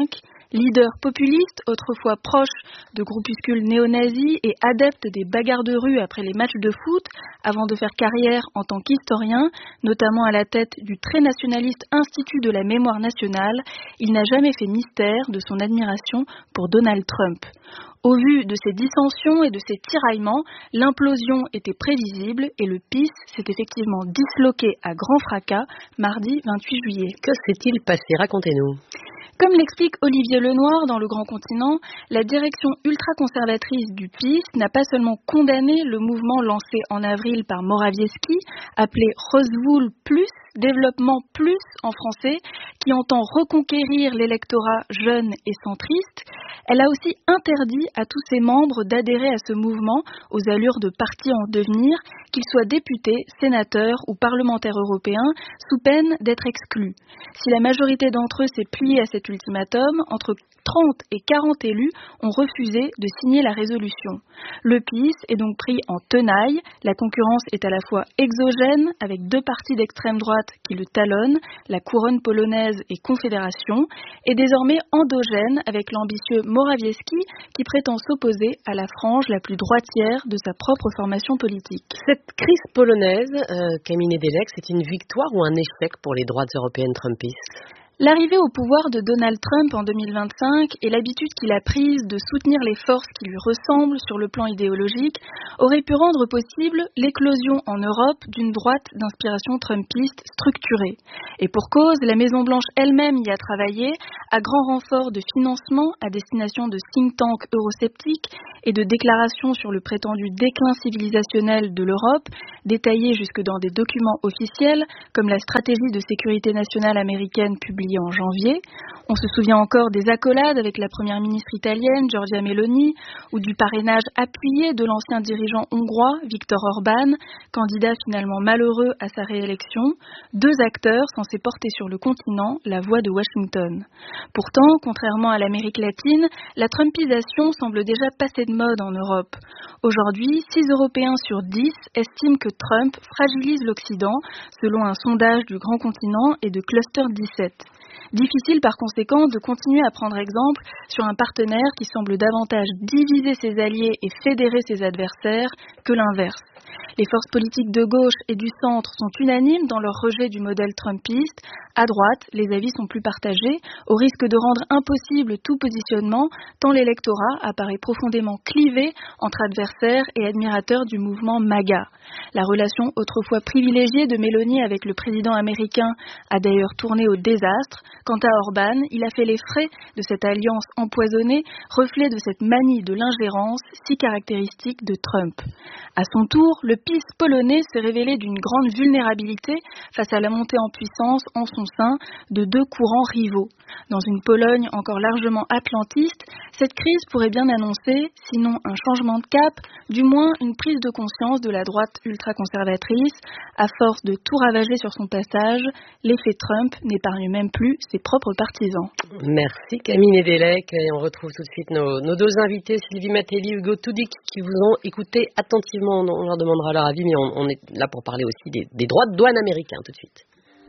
Leader populiste, autrefois proche de groupuscules néo-nazis et adepte des bagarres de rue après les matchs de foot, avant de faire carrière en tant qu'historien, notamment à la tête du très nationaliste Institut de la mémoire nationale, il n'a jamais fait mystère de son admiration pour Donald Trump. Au vu de ces dissensions et de ces tiraillements, l'implosion était prévisible et le P I S s'est effectivement disloqué à grand fracas mardi vingt-huit juillet. Que s'est-il passé? Racontez-nous. Comme l'explique Olivier Lenoir dans Le Grand Continent, la direction ultra-conservatrice du P I S n'a pas seulement condamné le mouvement lancé en avril par Morawiecki, appelé Roswell Plus, développement plus en français, qui entend reconquérir l'électorat jeune et centriste. Elle a aussi interdit à tous ses membres d'adhérer à ce mouvement aux allures de partis en devenir, qu'ils soient députés, sénateurs ou parlementaires européens, sous peine d'être exclus. Si la majorité d'entre eux s'est pliée à cet ultimatum, entre trente et quarante élus ont refusé de signer la résolution. Le P I S est donc pris en tenaille. La concurrence est à la fois exogène, avec deux partis d'extrême droite qui le talonnent, la couronne polonaise et Confédération, et désormais endogène, avec l'ambitieux Morawiecki qui prétend s'opposer à la frange la plus droitière de sa propre formation politique. Cette crise polonaise, euh, Camille Nedelec, c'est une victoire ou un échec pour les droites européennes trumpistes? L'arrivée au pouvoir de Donald Trump en deux mille vingt-cinq et l'habitude qu'il a prise de soutenir les forces qui lui ressemblent sur le plan idéologique auraient pu rendre possible l'éclosion en Europe d'une droite d'inspiration trumpiste structurée. Et pour cause, la Maison-Blanche elle-même y a travaillé, à grand renfort de financement à destination de think tanks eurosceptiques et de déclarations sur le prétendu déclin civilisationnel de l'Europe, détaillées jusque dans des documents officiels, comme la stratégie de sécurité nationale américaine publiée en janvier. On se souvient encore des accolades avec la première ministre italienne, Giorgia Meloni, ou du parrainage appuyé de l'ancien dirigeant hongrois, Viktor Orban, candidat finalement malheureux à sa réélection, deux acteurs censés porter sur le continent la voix de Washington. Pourtant, contrairement à l'Amérique latine, la trumpisation semble déjà passer de mode en Europe. Aujourd'hui, six Européens sur dix estiment que Trump fragilise l'Occident, selon un sondage du Grand Continent et de Cluster dix-sept. Difficile par conséquent de continuer à prendre exemple sur un partenaire qui semble davantage diviser ses alliés et fédérer ses adversaires que l'inverse. Les forces politiques de gauche et du centre sont unanimes dans leur rejet du modèle trumpiste. À droite, les avis sont plus partagés, au risque de rendre impossible tout positionnement, tant l'électorat apparaît profondément clivé entre adversaires et admirateurs du mouvement MAGA. La relation autrefois privilégiée de Meloni avec le président américain a d'ailleurs tourné au désastre. Quant à Orban, il a fait les frais de cette alliance empoisonnée, reflet de cette manie de l'ingérence si caractéristique de Trump. À son tour, le P I S polonais s'est révélé d'une grande vulnérabilité face à la montée en puissance en son sein de deux courants rivaux. Dans une Pologne encore largement atlantiste, cette crise pourrait bien annoncer, sinon un changement de cap, du moins une prise de conscience de la droite ultra-conservatrice. À force de tout ravager sur son passage, l'effet Trump n'épargne même plus ses propres partisans. Merci Camille Nedelec, et on retrouve tout de suite nos, nos deux invités, Sylvie Matelli et Hugo Tudik, qui vous ont écouté attentivement. On leur demandera leur avis, mais on, on est là pour parler aussi des, des droits de douane américains tout de suite.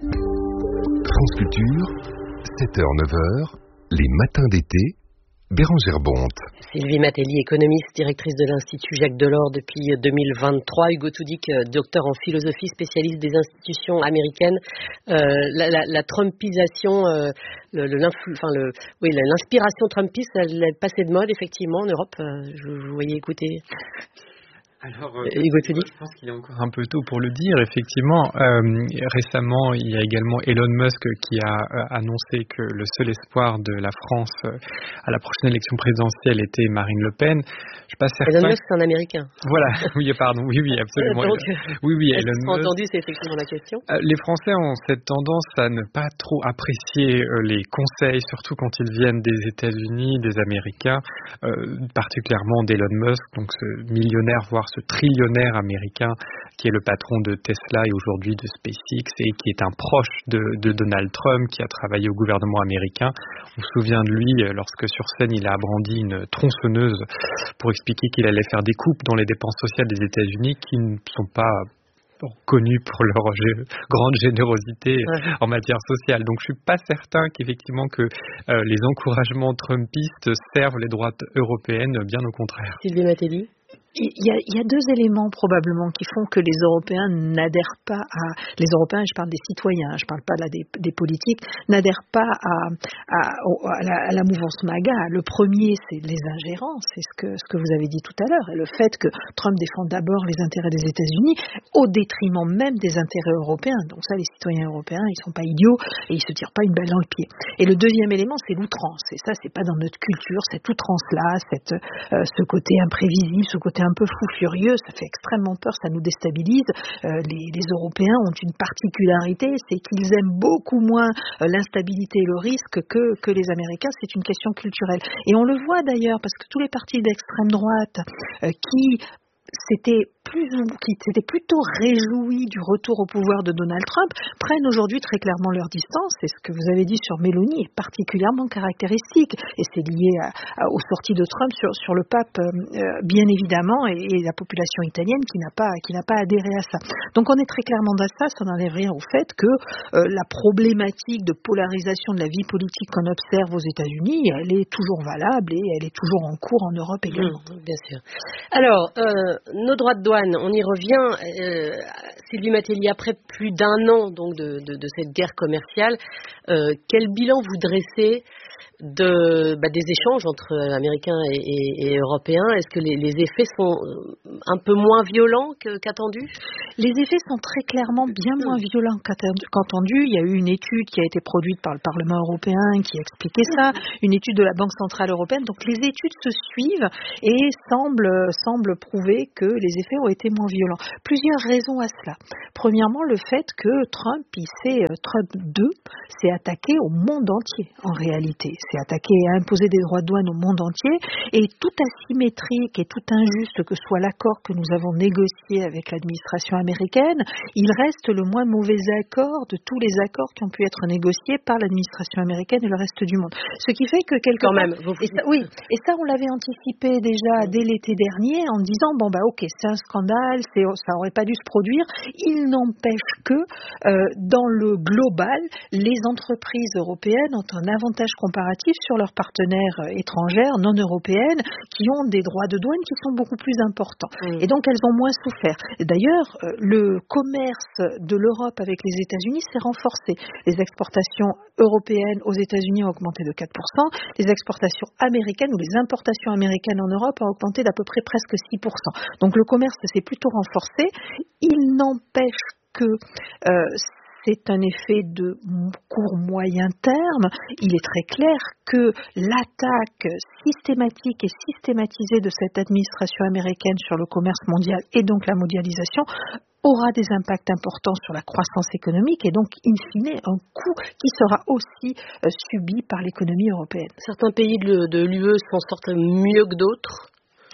France Culture, sept heures neuf heures, les matins d'été, Bérangère Bonte. Sylvie Matelli, économiste, directrice de l'Institut Jacques Delors depuis deux mille vingt-trois. Hugo Tudik, docteur en philosophie, spécialiste des institutions américaines. Euh, la, la, la trumpisation, euh, le, le, enfin le, oui, l'inspiration trumpiste, elle est passée de mode effectivement en Europe. Euh, je, je vous voyais écouter. Alors, euh, je pense qu'il est encore un peu tôt pour le dire. Effectivement, euh, récemment, il y a également Elon Musk qui a euh, annoncé que le seul espoir de la France euh, à la prochaine élection présidentielle était Marine Le Pen. Je suis pas certain. Elon Musk, c'est un Américain. Voilà. Oui, pardon. Oui, oui, absolument. Donc, oui, oui, Elon Musk. Entendu, c'est effectivement la question. Euh, les Français ont cette tendance à ne pas trop apprécier euh, les conseils, surtout quand ils viennent des États-Unis, des Américains, euh, particulièrement d'Elon Musk, donc ce millionnaire, voire ce trillionnaire américain qui est le patron de Tesla et aujourd'hui de SpaceX et qui est un proche de, de Donald Trump, qui a travaillé au gouvernement américain. On se souvient de lui lorsque sur scène il a brandi une tronçonneuse pour expliquer qu'il allait faire des coupes dans les dépenses sociales des États-Unis qui ne sont pas bon, connus pour leur gé- grande générosité ouais. en matière sociale. Donc je suis pas certain qu'effectivement que euh, les encouragements trumpistes servent les droites européennes, bien au contraire. Sylvie Matelli. Il y, a, il y a deux éléments probablement qui font que les Européens n'adhèrent pas à... Les Européens, je parle des citoyens, je ne parle pas là des, des politiques, n'adhèrent pas à, à, à, la, à la mouvance MAGA. Le premier, c'est les ingérences, c'est ce que, ce que vous avez dit tout à l'heure, et le fait que Trump défend d'abord les intérêts des États-Unis au détriment même des intérêts européens. Donc ça, les citoyens européens, ils ne sont pas idiots et ils ne se tirent pas une balle dans le pied. Et le deuxième élément, c'est l'outrance. Et ça, c'est pas dans notre culture, cette outrance-là, cette, euh, ce côté imprévisible, ce côté un peu fou furieux, ça fait extrêmement peur, ça nous déstabilise. Euh, les, les Européens ont une particularité, c'est qu'ils aiment beaucoup moins euh, l'instabilité et le risque que, que les Américains. C'est une question culturelle. Et on le voit d'ailleurs, parce que tous les partis d'extrême droite euh, qui s'étaient plus qui s'étaient plutôt réjouis du retour au pouvoir de Donald Trump, prennent aujourd'hui très clairement leur distance. Et ce que vous avez dit sur Meloni est particulièrement caractéristique. Et c'est lié à, à, aux sorties de Trump sur, sur le pape, euh, bien évidemment, et, et la population italienne qui n'a pas, qui n'a pas adhéré à ça. Donc on est très clairement dans ça, ça n'enlève rien au fait que euh, la problématique de polarisation de la vie politique qu'on observe aux États-Unis, elle est toujours valable et elle est toujours en cours en Europe également. Mmh, bien sûr. Alors, euh, nos droits de douane, on y revient. Euh, Sylvie Matelli, après plus d'un an donc de, de, de cette guerre commerciale, euh, quel bilan vous dressez de, bah, des échanges entre Américains et, et, et Européens? Est-ce que les, les effets sont un peu moins violents que, qu'attendu? Les effets sont très clairement bien moins violents qu'attendu. Il y a eu une étude qui a été produite par le Parlement européen qui expliquait ça, une étude de la Banque centrale européenne. Donc les études se suivent et semblent, semblent prouver que les effets ont été moins violents. Plusieurs raisons à cela. Premièrement, le fait que Trump, il s'est, Trump deux, s'est attaqué au monde entier en réalité. S'est attaqué à imposer des droits de douane au monde entier, et tout asymétrique et tout injuste que soit l'accord que nous avons négocié avec l'administration américaine, il reste le moins mauvais accord de tous les accords qui ont pu être négociés par l'administration américaine et le reste du monde. Ce qui fait que quelque Quand part, même, vous... et ça, oui, et ça on l'avait anticipé déjà dès l'été dernier en disant bon bah ok, c'est un scandale, c'est, ça aurait pas dû se produire. Il n'empêche que euh, dans le global, les entreprises européennes ont un avantage comparatif sur leurs partenaires étrangères non européennes qui ont des droits de douane qui sont beaucoup plus importants. Mmh. Et donc elles ont moins souffert. Et d'ailleurs, le commerce de l'Europe avec les États-Unis s'est renforcé. Les exportations européennes aux États-Unis ont augmenté de quatre pour cent, les exportations américaines ou les importations américaines en Europe ont augmenté d'à peu près presque six pour cent. Donc le commerce s'est plutôt renforcé. Il n'empêche que euh, c'est un effet de court moyen terme. Il est très clair que l'attaque systématique et systématisée de cette administration américaine sur le commerce mondial et donc la mondialisation aura des impacts importants sur la croissance économique et donc, in fine, un coût qui sera aussi euh, subi par l'économie européenne. Certains pays de, de l'U E s'en sortent mieux que d'autres?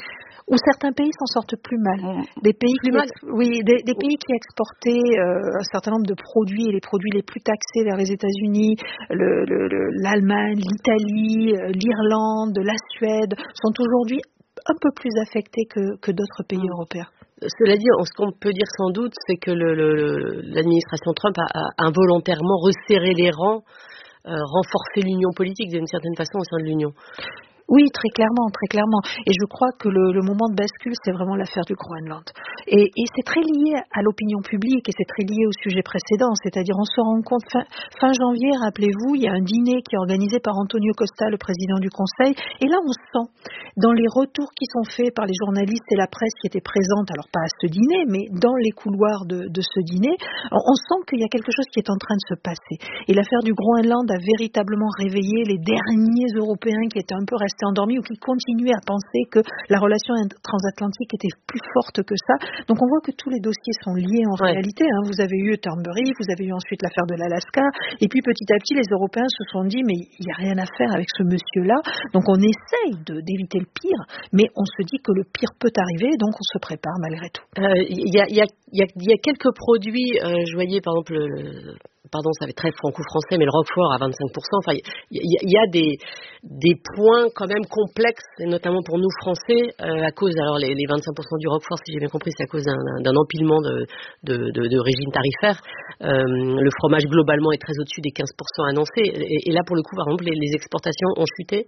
Où certains pays s'en sortent plus mal. Des pays plus qui, mal. Oui, des, des pays qui exportaient euh, un certain nombre de produits, et les produits les plus taxés vers les États-Unis, le, le, le, l'Allemagne, l'Italie, l'Irlande, la Suède, sont aujourd'hui un peu plus affectés que, que d'autres pays mmh. européens. Cela dit, ce qu'on peut dire sans doute, c'est que le, le, l'administration Trump a, a involontairement resserré les rangs, euh, renforcé l'union politique d'une certaine façon au sein de l'Union. Oui, très clairement, très clairement. Et je crois que le, le moment de bascule, c'est vraiment l'affaire du Groenland. Et, et c'est très lié à l'opinion publique et c'est très lié au sujet précédent. C'est-à-dire, on se rend compte, fin, fin janvier, rappelez-vous, il y a un dîner qui est organisé par Antonio Costa, le président du Conseil. Et là, on sent, dans les retours qui sont faits par les journalistes et la presse qui étaient présentes, alors pas à ce dîner, mais dans les couloirs de, de ce dîner, on sent qu'il y a quelque chose qui est en train de se passer. Et l'affaire du Groenland a véritablement réveillé les derniers Européens qui étaient un peu restés endormis ou qui continuaient à penser que la relation transatlantique était plus forte que ça. Donc on voit que tous les dossiers sont liés en ouais. réalité. Hein. Vous avez eu Thornbury, vous avez eu ensuite l'affaire de l'Alaska, et puis petit à petit les Européens se sont dit mais il n'y a rien à faire avec ce monsieur-là. Donc on essaye de, d'éviter le pire, mais on se dit que le pire peut arriver, donc on se prépare malgré tout. Il euh, y, a, y, a, y, a, y a quelques produits, euh, je voyais par exemple le pardon, ça va être très franco-français, mais le Roquefort à vingt-cinq pour cent. Enfin, il y, y, y a des, des points quand même complexes, et notamment pour nous Français, euh, à cause, alors les, les vingt-cinq pour cent du Roquefort, si j'ai bien compris, c'est à cause d'un, d'un empilement de, de, de, de régimes tarifaires. Euh, le fromage globalement est très au-dessus des quinze pour cent annoncés. Et, et là, pour le coup, par exemple, les, les exportations ont chuté.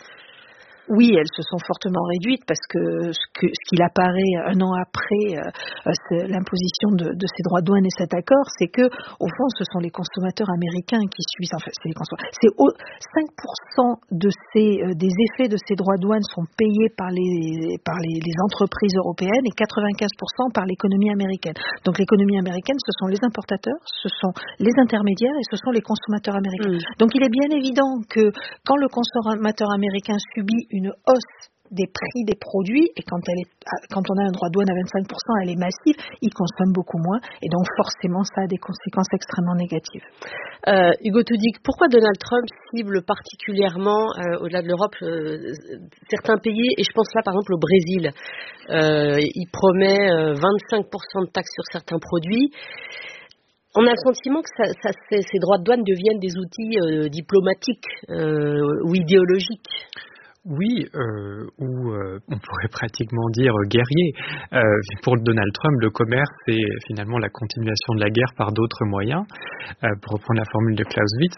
Oui, elles se sont fortement réduites parce que ce, que, ce qu'il apparaît un an après euh, l'imposition de, de ces droits de douane et cet accord, c'est que, au fond, ce sont les consommateurs américains qui subissent. Enfin, c'est les consommateurs. C'est au, cinq pour cent de ces, euh, des effets de ces droits de douane sont payés par les, par les, les entreprises européennes et quatre-vingt-quinze pour cent par l'économie américaine. Donc, l'économie américaine, ce sont les importateurs, ce sont les intermédiaires et ce sont les consommateurs américains. Mmh. Donc, il est bien évident que quand le consommateur américain subit une une hausse des prix des produits, et quand, elle est, quand on a un droit de douane à vingt-cinq pour cent, elle est massive, il consomme beaucoup moins, et donc forcément ça a des conséquences extrêmement négatives. Euh, Hugo Toudic, pourquoi Donald Trump cible particulièrement, euh, au-delà de l'Europe, euh, certains pays, et je pense là par exemple au Brésil, euh, il promet euh, vingt-cinq pour cent de taxes sur certains produits. On a le sentiment que ça, ça, ces, ces droits de douane deviennent des outils euh, diplomatiques euh, ou idéologiques. Oui, euh, ou euh, on pourrait pratiquement dire euh, guerrier. Euh, pour Donald Trump, le commerce, c'est finalement la continuation de la guerre par d'autres moyens, euh, pour reprendre la formule de Clausewitz.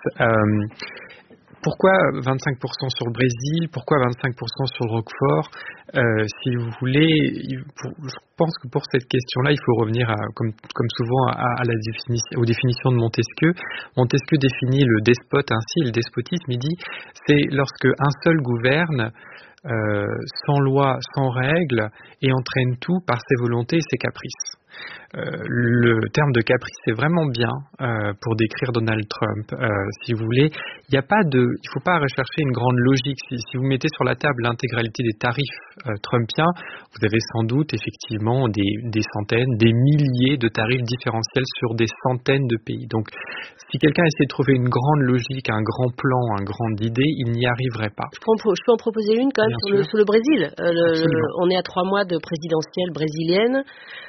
Euh, Pourquoi vingt-cinq pour cent sur le Brésil? Pourquoi vingt-cinq pour cent sur le Roquefort? euh, Si vous voulez, pour, je pense que pour cette question-là, il faut revenir, à, comme, comme souvent, à, à la définition, aux définitions de Montesquieu. Montesquieu définit le despote ainsi, le despotisme, il dit, c'est lorsque un seul gouverne, euh, sans loi, sans règles, et entraîne tout par ses volontés et ses caprices. Euh, le terme de caprice est vraiment bien euh, pour décrire Donald Trump. Euh, si vous voulez, il n'y a pas de, il faut pas rechercher une grande logique. Si, si vous mettez sur la table l'intégralité des tarifs euh, trumpiens, vous avez sans doute effectivement des, des centaines, des milliers de tarifs différentiels sur des centaines de pays. Donc, si quelqu'un essaie de trouver une grande logique, un grand plan, un grand idée, il n'y arriverait pas. Je peux en, je peux en proposer une quand même sur le, sur le Brésil. Euh, le, le, on est à trois mois de présidentielle brésilienne,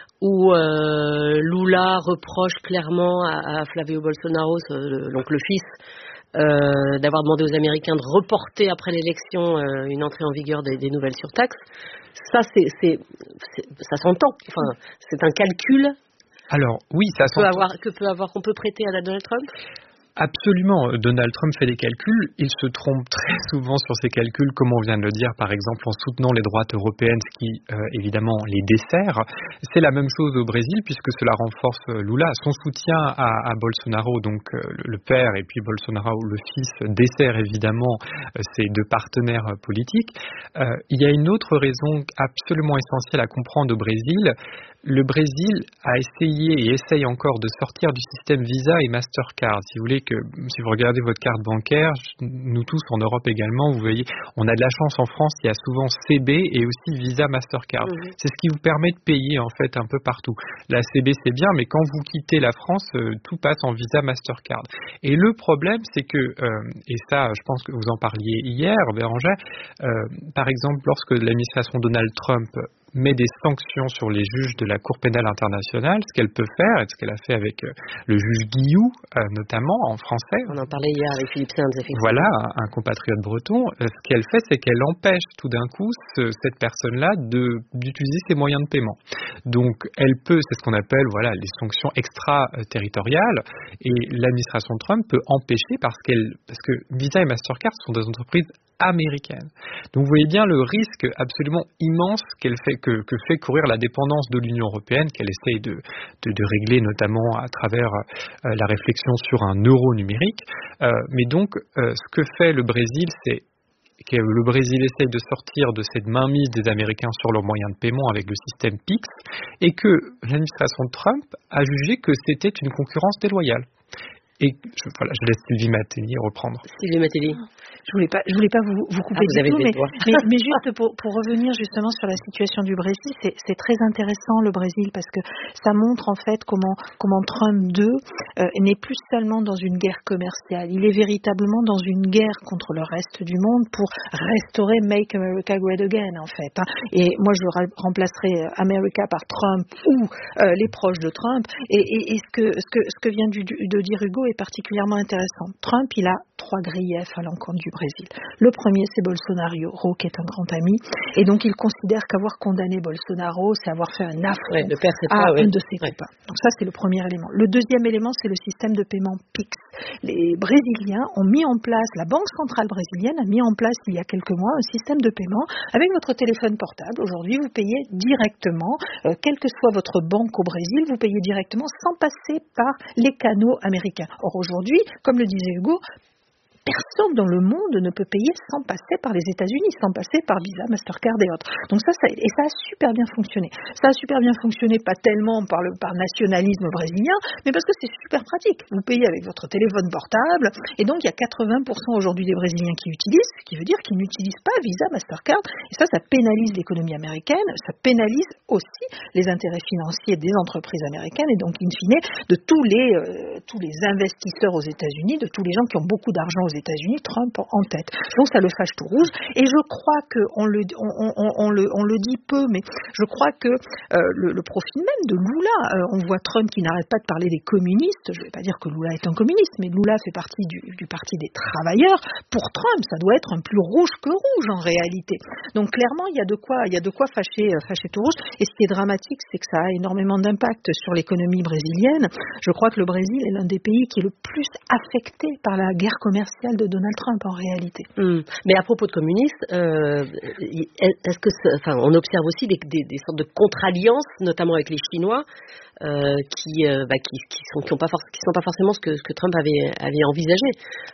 où euh, Lula reproche clairement à, à Flavio Bolsonaro, le, donc le fils, euh, d'avoir demandé aux Américains de reporter après l'élection euh, une entrée en vigueur des, des nouvelles surtaxes. Ça, c'est, c'est, c'est, ça s'entend. Enfin, c'est un calcul. Alors oui, ça s'entend. Avoir, que peut avoir, qu'on peut prêter à Donald Trump. Absolument. Donald Trump fait des calculs. Il se trompe très souvent sur ses calculs, comme on vient de le dire, par exemple, en soutenant les droites européennes, ce qui, euh, évidemment, les dessert. C'est la même chose au Brésil, puisque cela renforce Lula. Son soutien à, à Bolsonaro, donc euh, le père, et puis Bolsonaro, le fils, dessert, évidemment, euh, ces deux partenaires politiques. Euh, il y a une autre raison absolument essentielle à comprendre au Brésil. Le Brésil a essayé et essaye encore de sortir du système Visa et Mastercard. Si vous voulez que, si vous regardez votre carte bancaire, nous tous en Europe également, vous voyez, on a de la chance en France, il y a souvent C B et aussi Visa Mastercard. Mmh. C'est ce qui vous permet de payer en fait un peu partout. La C B c'est bien, mais quand vous quittez la France, euh, tout passe en Visa Mastercard. Et le problème, c'est que, euh, et ça, je pense que vous en parliez hier, Bérangère, euh, par exemple, lorsque l'administration Donald Trump met des sanctions sur les juges de la Cour pénale internationale, ce qu'elle peut faire, et ce qu'elle a fait avec euh, le juge Guillou, euh, notamment en français. On en parlait hier avec Philippe Sainz, effectivement. Voilà, un, un compatriote breton. Euh, ce qu'elle fait, c'est qu'elle empêche tout d'un coup ce, cette personne-là de, d'utiliser ses moyens de paiement. Donc, elle peut, c'est ce qu'on appelle voilà, les sanctions extra-territoriales, et l'administration Trump peut empêcher parce, qu'elle, parce que Visa et Mastercard sont des entreprises américaine. Donc vous voyez bien le risque absolument immense qu'elle fait, que, que fait courir la dépendance de l'Union européenne, qu'elle essaye de, de, de régler notamment à travers euh, la réflexion sur un euro numérique. Euh, mais donc euh, ce que fait le Brésil, c'est que le Brésil essaye de sortir de cette mainmise des Américains sur leurs moyens de paiement avec le système P I X, et que l'administration Trump a jugé que c'était une concurrence déloyale. Et je, voilà, je laisse Sylvie Matteli reprendre. Sylvie Matteli. Je voulais pas, je voulais pas vous, vous couper ah, vous du tout, mais, mais, mais juste pour, pour revenir justement sur la situation du Brésil, c'est, c'est très intéressant le Brésil parce que ça montre en fait comment, comment Trump deux euh, n'est plus seulement dans une guerre commerciale, il est véritablement dans une guerre contre le reste du monde pour restaurer Make America Great Again en fait. Hein. Et moi je remplacerai America par Trump ou euh, les proches de Trump. Et, et, et ce que ce que ce que vient du, de dire Hugo est particulièrement intéressant. Trump, il a trois griefs à l'encontre du Brésil. Le premier, c'est Bolsonaro, qui est un grand ami, et donc il considère qu'avoir condamné Bolsonaro, c'est avoir fait un affront ouais, à pas, un ouais. de ses copains. Ouais. Donc ça, c'est le premier élément. Le deuxième élément, c'est le système de paiement P I X. Les Brésiliens ont mis en place, la Banque centrale brésilienne a mis en place il y a quelques mois un système de paiement avec votre téléphone portable. Aujourd'hui, vous payez directement, euh, quelle que soit votre banque au Brésil, vous payez directement sans passer par les canaux américains. Or aujourd'hui, comme le disait Hugo, personne dans le monde ne peut payer sans passer par les États-Unis, sans passer par Visa, Mastercard et autres. Donc ça, ça, et ça a super bien fonctionné. Ça a super bien fonctionné, pas tellement par le par nationalisme brésilien, mais parce que c'est super pratique. Vous payez avec votre téléphone portable, et donc il y a quatre-vingts pour cent aujourd'hui des Brésiliens qui utilisent, ce qui veut dire qu'ils n'utilisent pas Visa, Mastercard, et ça, ça pénalise l'économie américaine, ça pénalise aussi les intérêts financiers des entreprises américaines, et donc in fine de tous les euh, tous les investisseurs aux États-Unis, de tous les gens qui ont beaucoup d'argent aux États-Unis, Trump en tête. Donc ça le fâche tout rouge. Et je crois que on le, on, on, on le, on le dit peu, mais je crois que euh, le, le profil même de Lula, euh, on voit Trump qui n'arrête pas de parler des communistes. Je ne vais pas dire que Lula est un communiste, mais Lula fait partie du, du parti des travailleurs. Pour Trump, ça doit être un plus rouge que rouge en réalité. Donc clairement, il y a de quoi, il y a de quoi fâcher, fâcher tout rouge. Et ce qui est dramatique, c'est que ça a énormément d'impact sur l'économie brésilienne. Je crois que le Brésil est l'un des pays qui est le plus affecté par la guerre commerciale de Donald Trump en réalité. Mmh. Mais à propos de communistes, euh, est-ce que, enfin, on observe aussi des, des, des sortes de contre-alliances, notamment avec les Chinois, euh, qui, euh, bah, qui, qui sont, qui ont pas for- qui sont pas forcément ce que, ce que Trump avait, avait envisagé.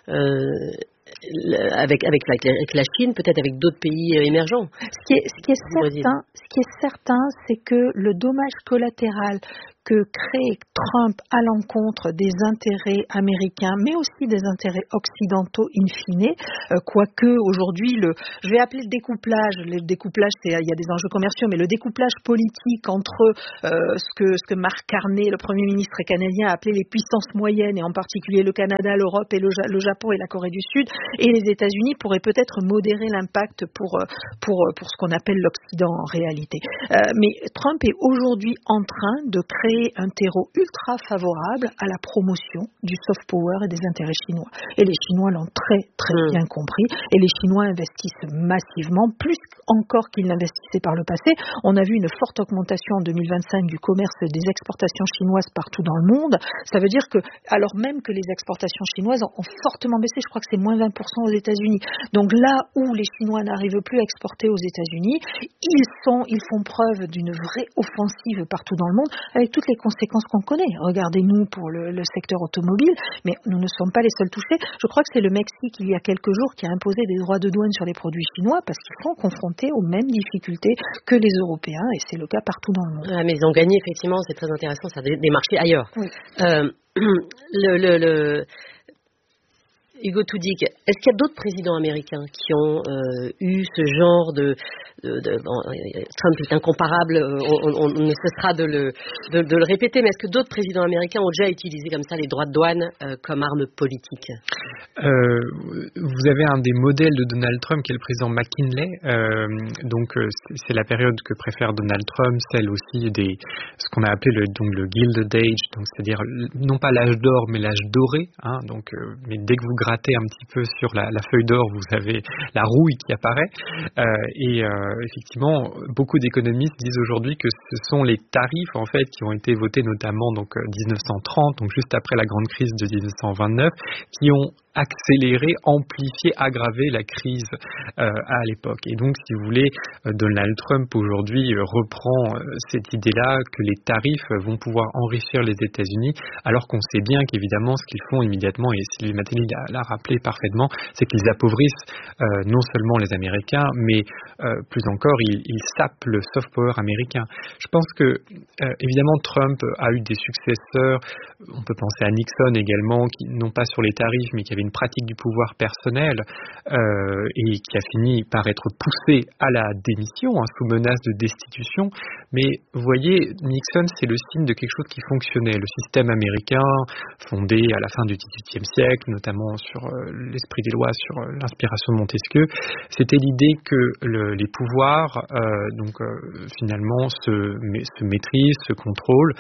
Euh, avec, avec, la, avec la Chine, peut-être avec d'autres pays émergents. Ce qui est, ce qui est certain, ce qui est certain, c'est que le dommage collatéral que crée Trump à l'encontre des intérêts américains, mais aussi des intérêts occidentaux in fine, euh, quoique aujourd'hui, le, je vais appeler le découplage, le découplage, c'est, il y a des enjeux commerciaux, mais le découplage politique entre euh, ce, que, ce que Mark Carney, le Premier ministre canadien, a appelé les puissances moyennes, et en particulier le Canada, l'Europe, et le, le Japon et la Corée du Sud, et les États-Unis, pourrait peut-être modérer l'impact pour, pour, pour ce qu'on appelle l'Occident en réalité. Euh, mais Trump est aujourd'hui en train de créer un terreau ultra favorable à la promotion du soft power et des intérêts chinois. Et les Chinois l'ont très très mmh. bien compris, et les Chinois investissent massivement, plus encore qu'ils n'investissaient par le passé. On a vu une forte augmentation en deux mille vingt-cinq du commerce des exportations chinoises partout dans le monde. Ça veut dire que, alors même que les exportations chinoises ont fortement baissé, je crois que c'est moins vingt pour cent aux États-Unis. Donc là où les Chinois n'arrivent plus à exporter aux États-Unis, ils sont, ils font preuve d'une vraie offensive partout dans le monde, avec toutes les conséquences qu'on connaît. Regardez-nous pour le, le secteur automobile, mais nous ne sommes pas les seuls touchés. Je crois que c'est le Mexique, il y a quelques jours, qui a imposé des droits de douane sur les produits chinois parce qu'ils sont confrontés aux mêmes difficultés que les Européens, et c'est le cas partout dans le monde. Ah, mais ils ont gagné, effectivement, c'est très intéressant, ça, des, des marchés ailleurs. Oui. Euh, le... le, le... Hugo Toudig, est-ce qu'il y a d'autres présidents américains qui ont euh, eu ce genre de... de, de bon, Trump est incomparable, on, on, on ne cessera de le, de, de le répéter, mais est-ce que d'autres présidents américains ont déjà utilisé comme ça les droits de douane euh, comme arme politique? euh, Vous avez un des modèles de Donald Trump qui est le président McKinley, euh, donc euh, c'est la période que préfère Donald Trump, celle aussi des ce qu'on a appelé le, donc le Gilded Age, donc c'est-à-dire non pas l'âge d'or mais l'âge doré, hein, donc euh, mais dès que vous grattez un petit peu sur la, la feuille d'or, vous avez la rouille qui apparaît, euh, et euh, effectivement beaucoup d'économistes disent aujourd'hui que ce sont les tarifs en fait qui ont été votés notamment donc dix-neuf cent trente, donc juste après la grande crise de dix-neuf cent vingt-neuf, qui ont accéléré, amplifié, aggravé la crise euh, à l'époque. Et donc, si vous voulez, euh, Donald Trump aujourd'hui euh, reprend euh, cette idée-là que les tarifs vont pouvoir enrichir les États-Unis, alors qu'on sait bien qu'évidemment, ce qu'ils font immédiatement, et Sylvie Matteli l'a rappelé parfaitement, c'est qu'ils appauvrissent euh, non seulement les Américains, mais euh, plus encore, ils, ils sapent le soft power américain. Je pense que, euh, évidemment, Trump a eu des successeurs, on peut penser à Nixon également, qui non pas sur les tarifs, mais qui avait une pratique du pouvoir personnel euh, et qui a fini par être poussé à la démission, hein, sous menace de destitution. Mais vous voyez, Nixon, c'est le signe de quelque chose qui fonctionnait. Le système américain, fondé à la fin du dix-huitième siècle, notamment sur euh, l'esprit des lois, sur euh, l'inspiration de Montesquieu, c'était l'idée que le, les pouvoirs, euh, donc euh, finalement, se, se maîtrisent, se contrôlent,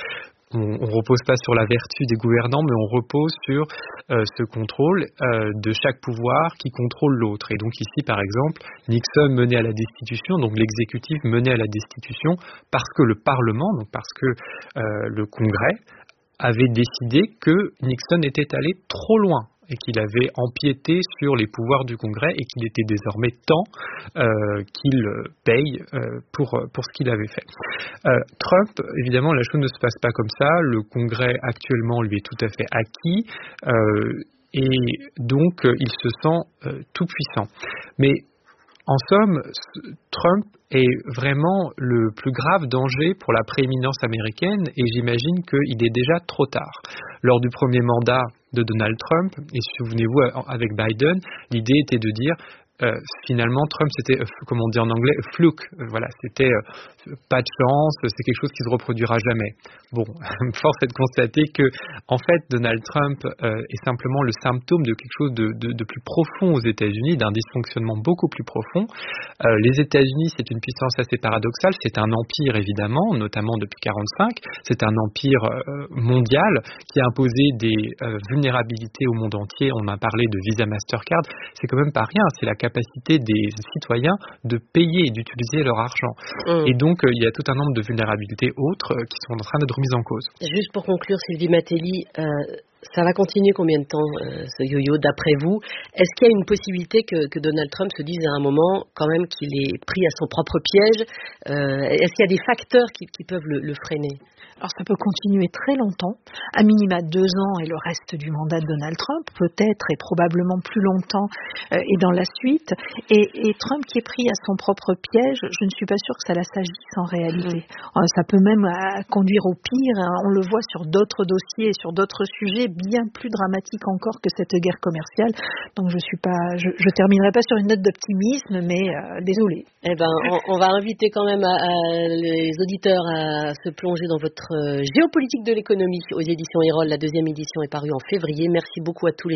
on ne repose pas sur la vertu des gouvernants, mais on repose sur euh, ce contrôle euh, de chaque pouvoir qui contrôle l'autre. Et donc ici, par exemple, Nixon menait à la destitution, donc l'exécutif menait à la destitution parce que le Parlement, donc parce que euh, le Congrès avait décidé que Nixon était allé trop loin et qu'il avait empiété sur les pouvoirs du Congrès et qu'il était désormais temps euh, qu'il paye euh, pour, pour ce qu'il avait fait. Euh, Trump, évidemment, la chose ne se passe pas comme ça. Le Congrès, actuellement, lui est tout à fait acquis euh, et donc euh, il se sent euh, tout puissant. Mais en somme, Trump est vraiment le plus grave danger pour la prééminence américaine et j'imagine qu'il est déjà trop tard. Lors du premier mandat de Donald Trump, et souvenez-vous avec Biden, l'idée était de dire euh, finalement Trump c'était, comme on dit en anglais, a fluke, voilà, c'était euh, pas de chance, c'est quelque chose qui se reproduira jamais. Bon, force est de constater que en fait Donald Trump euh, est simplement le symptôme de quelque chose de, de, de plus profond aux États-Unis, d'un dysfonctionnement beaucoup plus profond. Euh, les États-Unis, c'est une puissance assez paradoxale, c'est un empire évidemment, notamment depuis quarante-cinq, c'est un empire euh, mondial qui a imposé des euh, vulnérabilités au monde entier. On a parlé de Visa Mastercard, c'est quand même pas rien, c'est la capacité des citoyens de payer et d'utiliser leur argent. Mmh. Et donc euh, il y a tout un nombre de vulnérabilités autres euh, qui sont en train d'être mises en cause. Juste pour conclure, Sylvie Matelli, euh, ça va continuer combien de temps euh, ce yo-yo d'après vous? Est-ce qu'il y a une possibilité que, que Donald Trump se dise à un moment quand même qu'il est pris à son propre piège? euh, Est-ce qu'il y a des facteurs qui, qui peuvent le, le freiner? Alors ça peut continuer très longtemps, à minima deux ans et le reste du mandat de Donald Trump, peut-être et probablement plus longtemps euh, et dans la suite. Et, et Trump qui est pris à son propre piège, je ne suis pas sûre que ça la s'agisse en réalité. Euh, ça peut même euh, conduire au pire, hein. On le voit sur d'autres dossiers, sur d'autres sujets bien plus dramatiques encore que cette guerre commerciale. Donc je suis pas, je, je terminerai pas sur une note d'optimisme, mais euh, désolée. Eh ben, on, on va inviter quand même à, à les auditeurs à se plonger dans votre Euh, géopolitique de l'économie aux éditions Erol. La deuxième édition est parue en février. Merci beaucoup à tous les